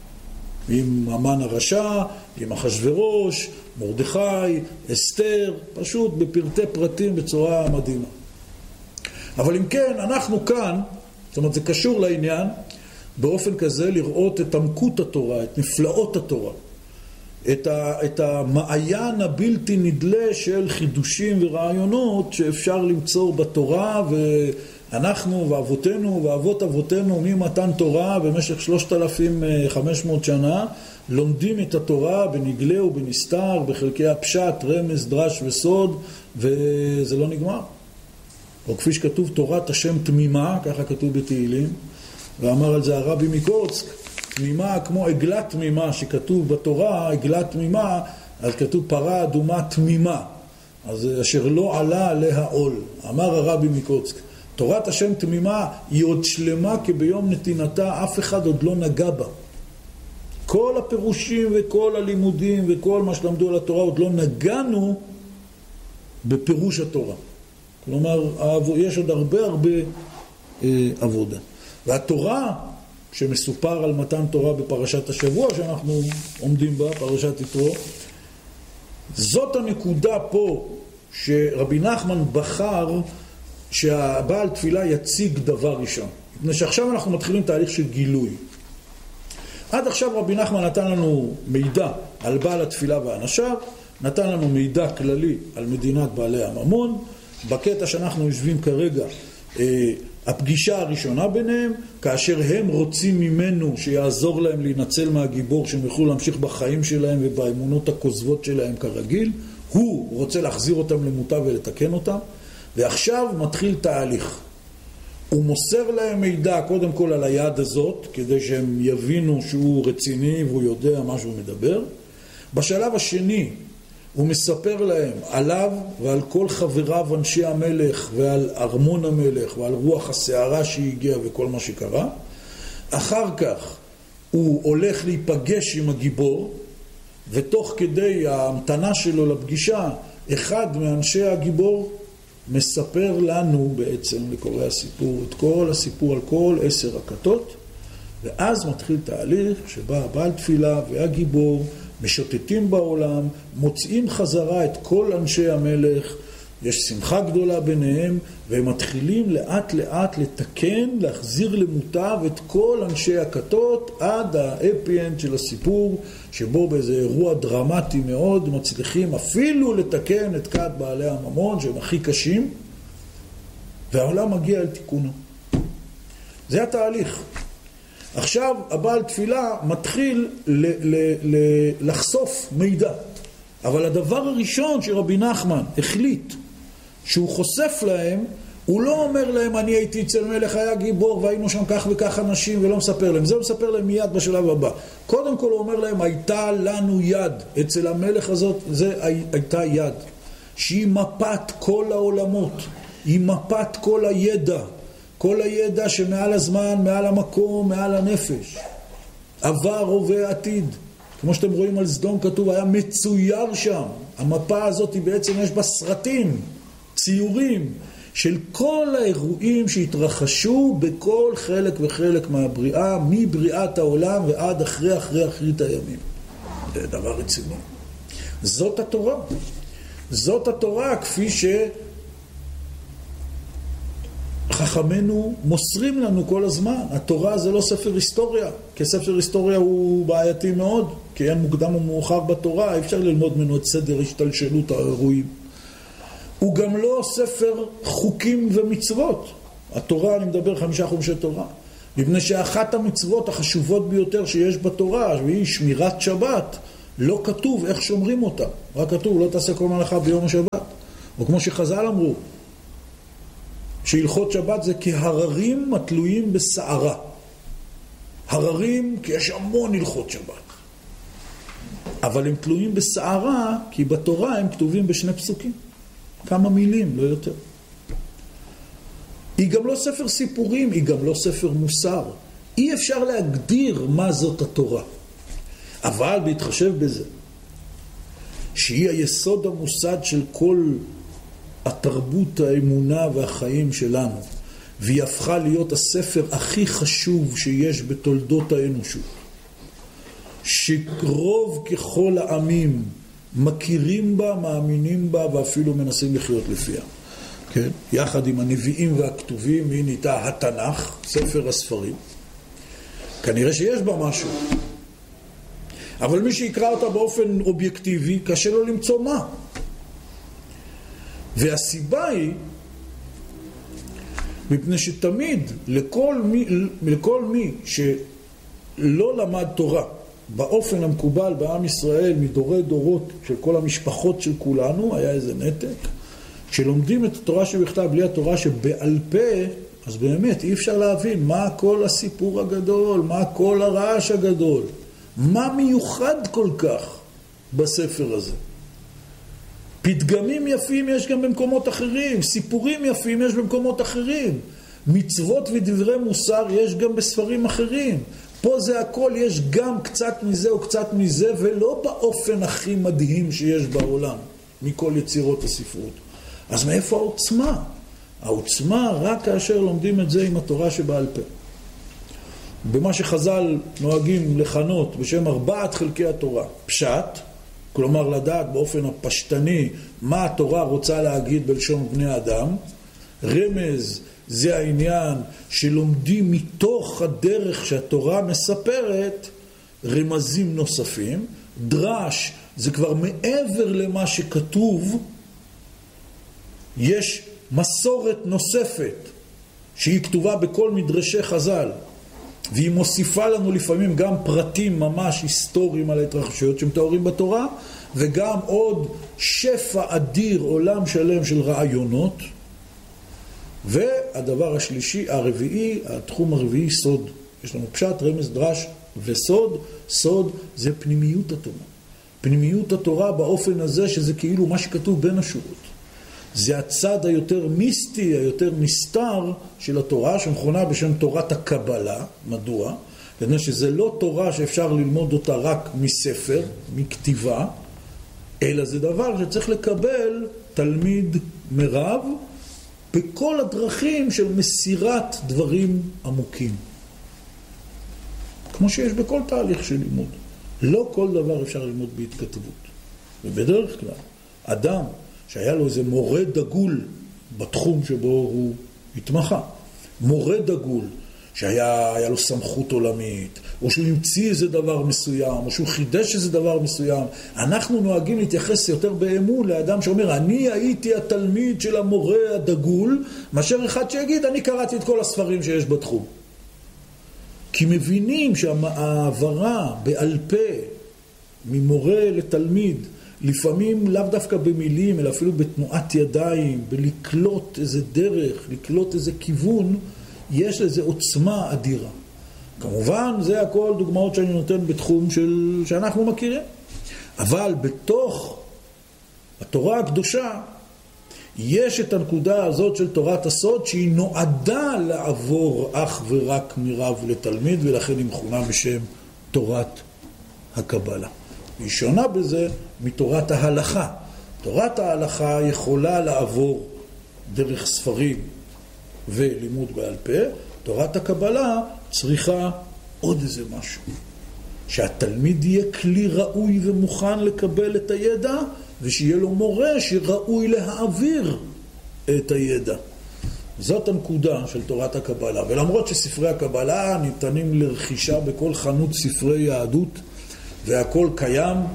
עם המן הרשע, עם אחשוורוש, מרדכי, אסתר, פשוט בפרטי פרטים בצורה מדהימה. אבל אם כן, אנחנו כאן, זאת אומרת זה קשור לעניין, באופן כזה לראות את עמקות התורה, את נפלאות התורה, את המעיין הבלתי נדלה של חידושים ורעיונות שאפשר למצוא בתורה, ואנחנו ואבותינו ואבות אבותינו ממתן תורה במשך 3,500 שנה לומדים את התורה בנגלה ובנסתר, בחלקי הפשט, רמז, דרש וסוד, וזה לא נגמר. או כפי שכתוב תורת השם תמימה, ככה כתוב בתהילים, ואמר על זה הרבי מקוצק, תמימה כמו עגלה תמימה שכתוב בתורה, עגלה תמימה, אז כתוב פרה אדומה תמימה, אז אשר לא עלה עליה עול. אמר הרבי מקוצק, תורת השם תמימה היא עוד שלמה כביום נתינתה, אף אחד עוד לא נגע בה. כל הפירושים וכל הלימודים וכל מה שלמדו על התורה עוד לא נגענו בפירוש התורה. כלומר, יש עוד הרבה עבודה. והתורה שמסופר על מתן תורה בפרשת השבוע שאנחנו עומדים בה, פרשת יתרו, זאת הנקודה פה שרבי נחמן בחר שהבעל תפילה יציג דבר ראשון. מפני שעכשיו אנחנו מתחילים תהליך של גילוי. עד עכשיו רבי נחמן נתן לנו מידע על בעל התפילה ואנשיו, נתן לנו מידע כללי על מדינת בעלי הממון. בקטע שאנחנו יושבים כרגע, הפגישה הראשונה ביניהם, כאשר הם רוצים ממנו שיעזור להם להינצל מהגיבור, שהם יוכלו להמשיך בחיים שלהם ובאמונות הכוזבות שלהם כרגיל, הוא רוצה להחזיר אותם למוטב ולתקן אותם, ועכשיו מתחיל תהליך. הוא מוסר להם מידע קודם כל על היד הזאת, כדי שהם יבינו שהוא רציני והוא יודע מה שהוא מדבר. בשלב השני, הוא מספר להם עליו ועל כל חבריו אנשי המלך ועל ארמון המלך ועל רוח הסערה שהגיעה וכל מה שקרה. אחר כך הוא הולך להיפגש עם הגיבור, ותוך כדי ההמתנה שלו לפגישה, אחד מאנשי הגיבור מספר לנו בעצם לקורא הסיפור, את כל הסיפור על כל 10 הכתות, ואז מתחיל תהליך שבה הבעל תפילה והגיבור משוטטים בעולם, מוצאים חזרה את כל אנשי המלך, יש שמחה גדולה ביניהם, והם מתחילים לאט לאט לתקן, להחזיר למוטב את כל אנשי הכתות, עד האפי-אנד של הסיפור, שבו באיזה אירוע דרמטי מאוד, מצליחים אפילו לתקן את כת בעלי הממון, שהם הכי קשים, והעולם מגיע אל תיקונו. זה התהליך. עכשיו הבעל תפילה מתחיל לחשוף מידע. אבל הדבר הראשון שרבי נחמן החליט שהוא חושף להם, הוא לא אומר להם אני הייתי אצל מלך היה גיבור והיינו שם כך וכך אנשים, ולא מספר להם. זה הוא מספר להם מיד בשלב הבא. קודם כל הוא אומר להם הייתה לנו יד. אצל המלך הזאת זה הייתה יד. שהיא מפת כל העולמות. היא מפת כל הידע. כל הידע שמעל הזמן, מעל המקום, מעל הנפש. עבר, הווה, עתיד. כמו שאתם רואים על סדום כתוב, היה מצויר שם. המפה הזאת היא בעצם יש בה סרטים, ציורים, של כל האירועים שהתרחשו בכל חלק וחלק מהבריאה, מבריאת העולם ועד אחרי אחרית הימים. זה דבר רציני. זאת התורה. זאת התורה כפי ש... חכמינו מוסרים לנו כל הזמן. התורה זה לא ספר היסטוריה, כי ספר היסטוריה הוא בעייתי מאוד, כי אין מוקדם ומאוחר בתורה, אי אפשר ללמוד ממנו את סדר השתלשלות האירועים. הוא גם לא ספר חוקים ומצוות, התורה, אני מדבר 5 חומשי תורה. מפני שאחת המצוות החשובות ביותר שיש בתורה, והיא שמירת שבת, לא כתוב איך שומרים אותה. רק כתוב, לא תעשה כל מלאכה ביום השבת. או כמו שחז"ל אמרו, שהלכות שבת זה כהררים התלויים בסערה. הררים, כי יש המון הלכות שבת. אבל הם תלויים בסערה, כי בתורה הם כתובים בשני פסוקים. כמה מילים, לא יותר. היא גם לא ספר סיפורים, היא גם לא ספר מוסר. אי אפשר להגדיר מה זאת התורה. אבל בהתחשב בזה, שהיא היסוד המוסד של כל התרבות, האמונה והחיים שלנו, והיא הפכה להיות הספר הכי חשוב שיש בתולדות האנושות, שרוב ככל העמים מכירים בה, מאמינים בה ואפילו מנסים לחיות לפיה. כן? יחד עם הנביאים והכתובים, היא נהייתה התנ"ך, ספר הספרים. כנראה שיש בה משהו. אבל מי שיקרא אותה באופן אובייקטיבי, קשה לו למצוא מה. והסיבה היא, מפני שתמיד לכל מי שלא למד תורה באופן המקובל בעם ישראל מדורי דורות של כל המשפחות של כולנו, היה איזה נתק. כשלומדים את התורה שבכתב בלי התורה שבעל פה, אז באמת אי אפשר להבין מה כל הסיפור הגדול, מה כל הרעש הגדול, מה מיוחד כל כך בספר הזה. פתגמים יפים יש גם במקומות אחרים, סיפורים יפים יש במקומות אחרים, מצוות ודברי מוסר יש גם בספרים אחרים. פה זה הכל, יש גם קצת מזה או קצת מזה, ולא באופן הכי מדהים שיש בעולם מכל יצירות הספרות. אז מאיפה העוצמה? העוצמה רק כאשר לומדים את זה עם התורה שבעל פה. במה שחז"ל נוהגים לכנות בשם 4 חלקי התורה. פשט, כלומר לדעת באופן הפשטני מה התורה רוצה להגיד בלשון בני אדם. רמז, זה העניין שלומדים מתוך הדרך שהתורה מספרת רמזים נוספים. דרש, זה כבר מעבר למה שכתוב, יש מסורת נוספת שהיא כתובה בכל מדרשי חז"ל, והיא מוסיפה לנו לפעמים גם פרטים ממש היסטוריים על ההתרחשויות שמתוארים בתורה, וגם עוד שפע אדיר, עולם שלם של רעיונות. והדבר השלישי, הרביעי, התחום הרביעי, סוד. יש לנו פשט, רמז, דרש וסוד. סוד זה פנימיות התורה. פנימיות התורה באופן הזה שזה כאילו מה שכתוב בין השורות. זה הצד היותר מיסטי, היותר נסתר של התורה, שמכונה בשם תורת הקבלה. מדוע? כדי שזה לא תורה שאפשר ללמוד אותה רק מספר, מכתיבה, אלא זה דבר שצריך לקבל תלמיד מרב בכל הדרכים של מסירת דברים עמוקים. כמו שיש בכל תהליך של לימוד. לא כל דבר אפשר ללמוד בהתכתבות. ובדרך כלל, אדם שהיה לו איזה מורה דגול בתחום שבו הוא התמחה, מורה דגול שהיה לו סמכות עולמית, או שהוא המציא איזה דבר מסוים, או שהוא חידש איזה דבר מסוים, אנחנו נוהגים להתייחס יותר באמון לאדם שאומר, אני הייתי התלמיד של המורה הדגול, מאשר אחד שיגיד, אני קראתי את כל הספרים שיש בתחום. כי מבינים שהעברה בעל פה ממורה לתלמיד, לפעמים לאו דווקא במילים, אלא אפילו בתנועת ידיים, בלקלוט איזה דרך, לקלוט איזה כיוון, יש לזה עוצמה אדירה. כמובן, זה הכל דוגמאות שאני נותן בתחום שאנחנו מכירים. אבל בתוך התורה הקדושה, יש את הנקודה הזאת של תורת הסוד, שהיא נועדה לעבור אך ורק מרב לתלמיד, ולכן היא מכונה בשם תורת הקבלה. היא שונה בזה מתורת ההלכה. תורת ההלכה יכולה לעבור דרך ספרים ולימוד בעל פה. תורת הקבלה צריכה עוד איזה משהו. שהתלמיד יהיה כלי ראוי ומוכן לקבל את הידע, ושיהיה לו מורה שראוי להעביר את הידע. זאת הנקודה של תורת הקבלה. ולמרות שספרי הקבלה ניתנים לרכישה בכל חנות ספרי יהדות, והכל קיים,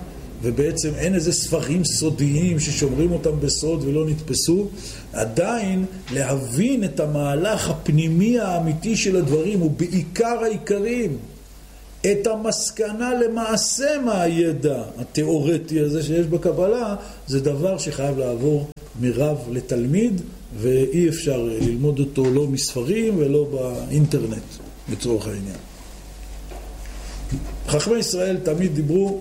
ובעצם אין איזה ספרים סודיים ששומרים אותם בסוד ולא נתפסו, עדיין להבין את המהלך הפנימי האמיתי של הדברים, ובעיקר העיקרים, את המסקנה למעשה מהידע התיאורטי הזה שיש בקבלה, זה דבר שחייב לעבור מרב לתלמיד, ואי אפשר ללמוד אותו לא מספרים ולא באינטרנט, בצורך העניין. חכמי ישראל תמיד דיברו,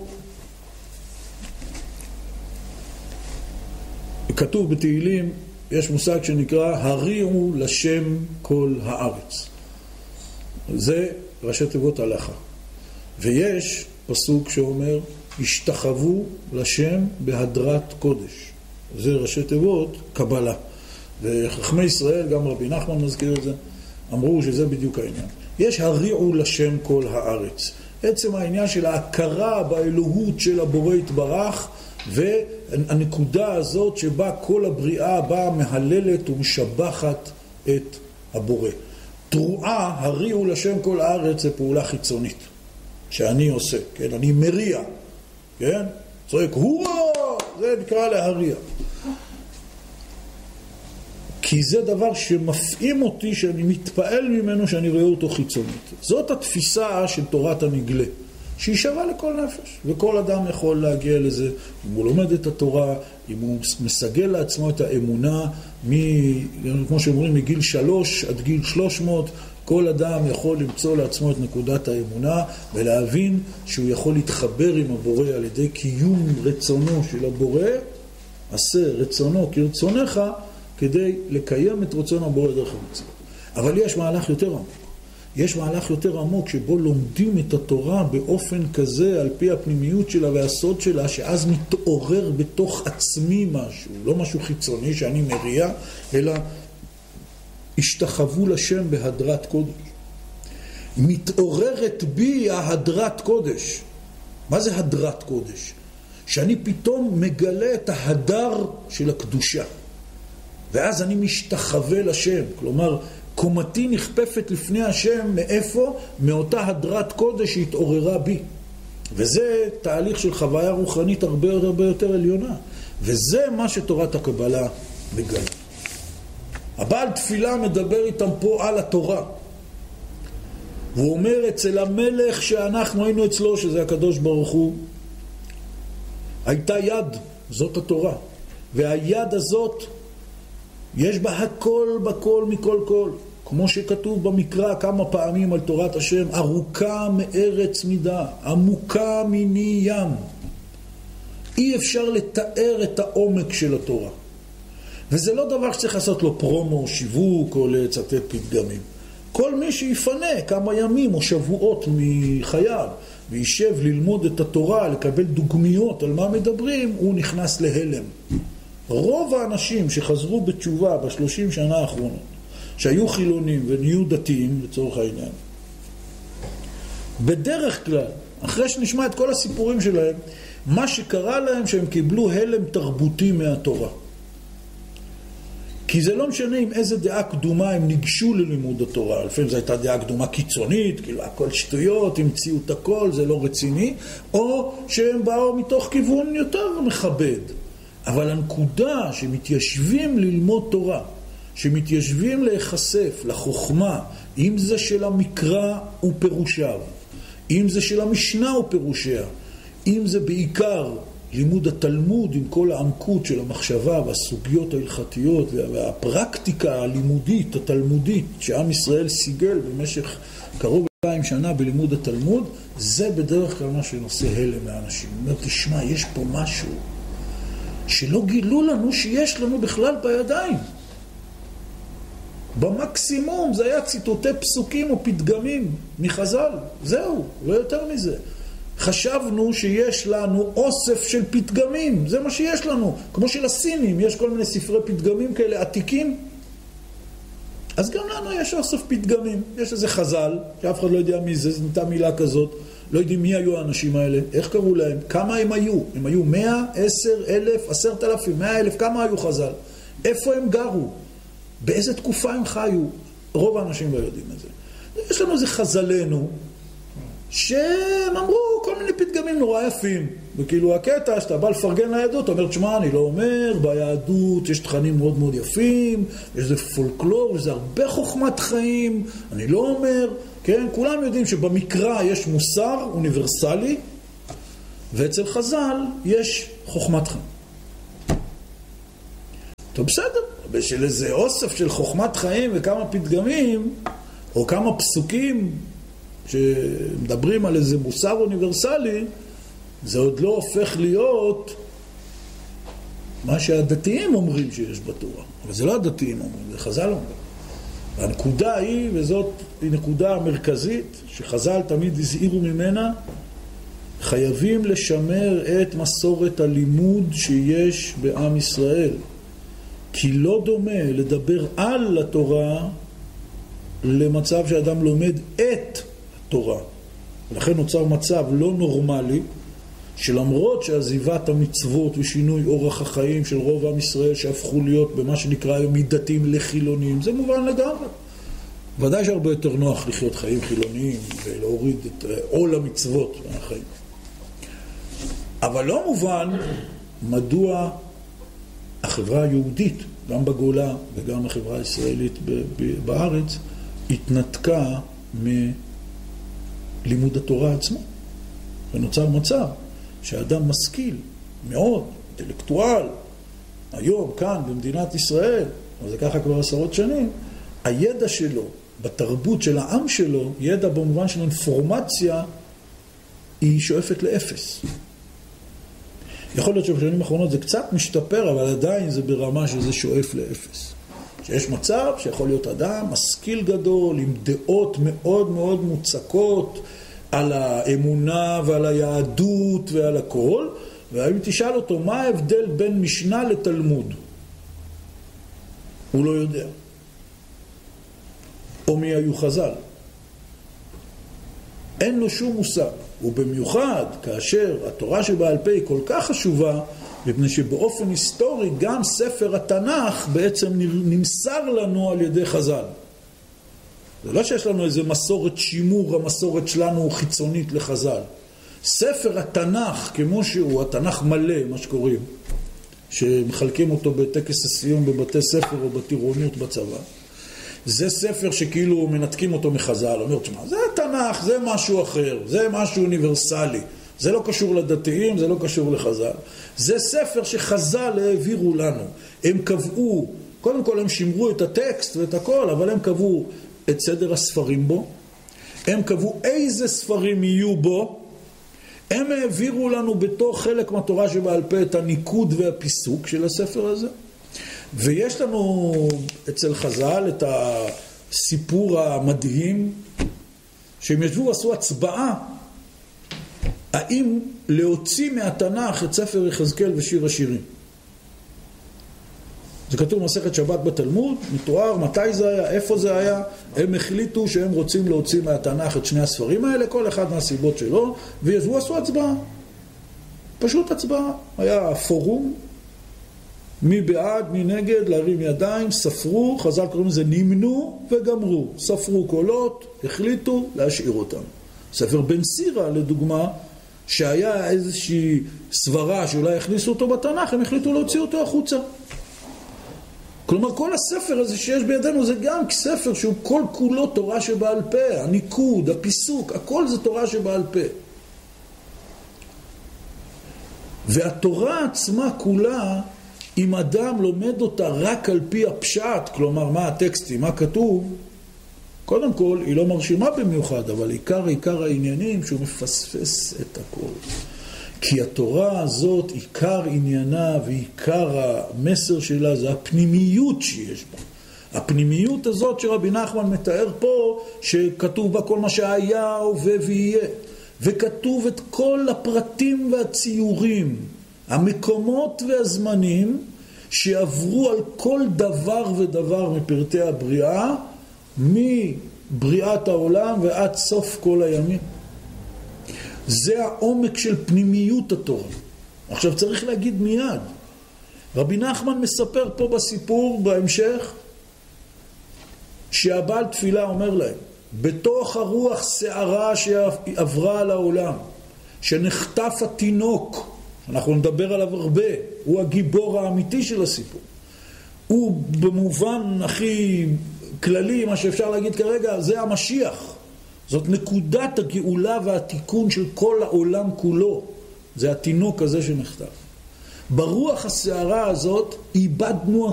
כתוב בתהילים, יש מושג שנקרא הריעו לשם כל הארץ. זה ראשי תיבות הלכה. ויש פסוק שאומר, השתחוו לשם בהדרת קודש. זה ראשי תיבות קבלה. וחכמי ישראל, גם רבי נחמן מזכיר את זה, אמרו שזה בדיוק העניין. יש הריעו לשם כל הארץ. עצם העניין של ההכרה באלוהות של הבורא יתברך, והנקודה הזאת שבה כל הבריאה באה מהללת ומשבחת את הבורא. תרועה, הריעו לשם כל הארץ, זה פעולה חיצונית שאני עושה, כן? אני מריע, כן? צועק, הואה! זה נקרא להריע. כי זה דבר שמפעים אותי, שאני מתפעל ממנו, שאני רואה אותו חיצונית. זאת התפיסה של תורת הנגלה, שהיא שווה לכל נפש, וכל אדם יכול להגיע לזה, אם הוא לומד את התורה, אם הוא מסגל לעצמו את האמונה, כמו שאומרים, מגיל 3 עד גיל 300, כל אדם יכול למצוא לעצמו את נקודת האמונה, ולהבין שהוא יכול להתחבר עם הבורא על ידי קיום רצונו של הבורא, עשה רצונו כרצונך, כדי לקיים את רצון הבורא דרך המצוות. אבל יש מהלך יותר עמוק. יש מהלך יותר עמוק שבו לומדים את התורה באופן כזה על פי הפנימיות שלה והסוד שלה, שאז מתעורר בתוך עצמי משהו, לא משהו חיצוני שאני מריע, אלא השתחוו לשם בהדרת קודש. מתעוררת בי ההדרת קודש. מה זה הדרת קודש? שאני פתאום מגלה את ההדר של הקדושה. ואז אני משתחווה לשם, כלומר, קומתי נכפפת לפני השם, מאיפה? מאותה הדרת קודש שהתעוררה בי. וזה תהליך של חוויה רוחנית הרבה יותר עליונה. וזה מה שתורת הקבלה מגלה. הבעל תפילה מדבר איתם פה על התורה. והוא אומר, אצל המלך שאנחנו היינו אצלו, שזה הקדוש ברוך הוא, הייתה יד, זאת התורה. והיד הזאת, יש בה הכל בכל מכל כל. כמו שכתוב במקרא כמה פעמים על תורת השם, ארוכה מארץ מידה, עמוקה מיני ים. אי אפשר לתאר את העומק של התורה. וזה לא דבר שצריך לעשות לו פרומו, שיווק או לצטט פתגמים. כל מי שיפנה כמה ימים או שבועות מחייו וישב ללמוד את התורה, לקבל דוגמיות על מה מדברים, הוא נכנס להלם. רוב האנשים שחזרו בתשובה ב30 שנה האחרונות, שהיו חילונים ונהיו דתיים לצורך העניין, בדרך כלל, אחרי שנשמע את כל הסיפורים שלהם, מה שקרה להם שהם קיבלו הלם תרבותי מהתורה. כי זה לא משנה עם איזה דעה קדומה הם ניגשו ללימוד התורה. לפעמים זו הייתה דעה קדומה קיצונית, כאילו הכל שטויות, המציאו את הכל, זה לא רציני, או שהם באו מתוך כיוון יותר מכבד. אבל הנקודה שמתיישבים ללמוד תורה, שמתיישבים להיחשף לחוכמה, אם זה של המקרא ופירושיו, אם זה של המשנה ופירושיה, אם זה בעיקר לימוד התלמוד עם כל העמקות של המחשבה והסוגיות ההלכתיות והפרקטיקה הלימודית, התלמודית, שעם ישראל סיגל במשך קרוב 200 שנה בלימוד התלמוד, זה בדרך כלל מה שנושא הלם לאנשים. הוא אומר, תשמע, יש פה משהו שלא גילו לנו שיש לנו בכלל בידיים. במקסימום זה היה ציטוטי פסוקים או פתגמים מחז"ל. זהו, לא יותר מזה. חשבנו שיש לנו אוסף של פתגמים, זה מה שיש לנו. כמו שלסינים, יש כל מיני ספרי פתגמים כאלה עתיקים. אז גם לנו יש אוסף פתגמים. יש איזה חז"ל, שאף אחד לא יודע מי זה, זו נתה מילה כזאת. לא יודעים מי היו האנשים האלה, איך קראו להם, כמה הם היו. הם היו 100, 10, 1,000, 10,000, 100,000, כמה היו חז"ל. איפה הם גרו? באיזה תקופה הם חיו? רוב האנשים לא יודעים את זה. יש לנו איזה חז"לנו, שהם אמרו כל מיני פתגמים נורא יפים. וכאילו הקטע שאתה בא לפרגן ליהדות, אתה אומר, תשמע, אני לא אומר, ביהדות יש תכנים מאוד מאוד יפים, יש זה פולקלור, יש זה הרבה חוכמת חיים, אני לא אומר, כן? כולם יודעים שבמקרא יש מוסר אוניברסלי, ואצל חז"ל יש חוכמת חיים. טוב, בסדר, בשביל איזה אוסף של חוכמת חיים וכמה פתגמים, או כמה פסוקים שמדברים על איזה מוסר אוניברסלי, זה עוד לא הופך להיות מה שהדתיים אומרים שיש בתורה. אבל זה לא הדתיים אומרים, זה חז"ל אומרים. והנקודה היא, וזאת היא נקודה מרכזית, שחז"ל תמיד הזהירו ממנה, חייבים לשמר את מסורת הלימוד שיש בעם ישראל. כי לא דומה לדבר על התורה למצב שאדם לומד את התורה. ולכן נוצר מצב לא נורמלי, שלמרות שעזיבת המצוות ושינוי אורח החיים של רוב עם ישראל שהפכו להיות במה שנקרא היום מדתיים לחילונים, זה מובן לגמרי. ודאי שהרבה יותר נוח לחיות חיים חילוניים ולהוריד את עול המצוות מהחיים. אבל לא מובן מדוע החברה היהודית, גם בגולה וגם החברה הישראלית בארץ, התנתקה מלימוד התורה עצמו. ונוצר מצב שהאדם משכיל מאוד, אינטלקטואל, היום כאן במדינת ישראל, אבל זה ככה כבר עשרות שנים, הידע שלו, בתרבות של העם שלו, ידע במובן של אינפורמציה, היא שואפת לאפס. יכול להיות שבשנים האחרונות זה קצת משתפר, אבל עדיין זה ברמה שזה שואף לאפס. שיש מצב שיכול להיות אדם משכיל גדול, עם דעות מאוד מאוד מוצקות, על האמונה ועל היהדות ועל הכל, ואם תשאל אותו מה ההבדל בין משנה לתלמוד, הוא לא יודע. או מי היו חז"ל. אין לו שום מושג. ובמיוחד כאשר התורה שבעל פה היא כל כך חשובה, מפני שבאופן היסטורי גם ספר התנ"ך בעצם נמסר לנו על ידי חז"ל. זה לא שיש לנו איזה מסורת שימור, המסורת שלנו חיצונית לחז"ל. ספר התנ"ך כמו שהוא, התנ"ך מלא, מה שקוראים, שמחלקים אותו בטקס הסיום בבתי ספר או בטירונות בצבא, זה ספר שכאילו מנתקים אותו מחז"ל, אומר, תשמע, זה התנ"ך, זה משהו אחר, זה משהו אוניברסלי, זה לא קשור לדתיים, זה לא קשור לחז"ל. זה ספר שחז"ל העבירו לנו. הם קבעו, קודם כל הם שימרו את הטקסט ואת הכל, אבל הם קבעו את סדר הספרים בו, הם קבעו איזה ספרים יהיו בו, הם העבירו לנו בתוך חלק מהתורה שבעל פה את הניקוד והפיסוק של הספר הזה, ויש לנו אצל חז"ל את הסיפור המדהים שהם ישבו ועשו הצבעה האם להוציא מהתנ"ך את ספר יחזקאל ושיר השירים. זה כתוב במסכת שבת בתלמוד, מתואר מתי זה היה, איפה זה היה. הם החליטו שהם רוצים להוציא מהתנ"ך את שני הספרים האלה, כל אחד מהסיבות שלו, וישבו עשו הצבעה. פשוט הצבעה. היה פורום, מי בעד, מי נגד, להרים ידיים, ספרו, חז"ל קוראים לזה נמנו וגמרו. ספרו קולות, החליטו להשאיר אותם. ספר בן סירה, לדוגמה, שהיה איזושהי סברה שאולי הכניסו אותו בתנ"ך, הם החליטו להוציא אותו החוצה. כלומר, כל הספר הזה שיש בידינו זה גם ספר שהוא כל כולו תורה שבעל פה, הניקוד, הפיסוק, הכל זה תורה שבעל פה. והתורה עצמה כולה, אם אדם לומד אותה רק על פי הפשט, כלומר מה הטקסטים, מה כתוב, קודם כל היא לא מרשימה במיוחד, אבל עיקר העניינים שהוא מפספס את הכל. כי התורה הזאת, עיקר עניינה ועיקר המסר שלה זה הפנימיות שיש בה. הפנימיות הזאת שרבי נחמן מתאר פה, שכתוב בה כל מה שהיה, הווה ויהיה. וכתוב את כל הפרטים והציורים, המקומות והזמנים שעברו על כל דבר ודבר מפרטי הבריאה, מבריאת העולם ועד סוף כל הימים. זה העומק של פנימיות התורה. עכשיו צריך להגיד מיד, רבי נחמן מספר פה בסיפור בהמשך, שהבעל תפילה אומר להם, בתוך הרוח שערה שעברה על העולם, שנחטף התינוק, אנחנו נדבר עליו הרבה, הוא הגיבור האמיתי של הסיפור. הוא במובן הכי כללי, מה שאפשר להגיד כרגע, זה המשיח. זאת נקודת הגאולה והתיקון של כל העולם כולו. זה התינוק הזה שנחטף. ברוח הסערה הזאת איבדנו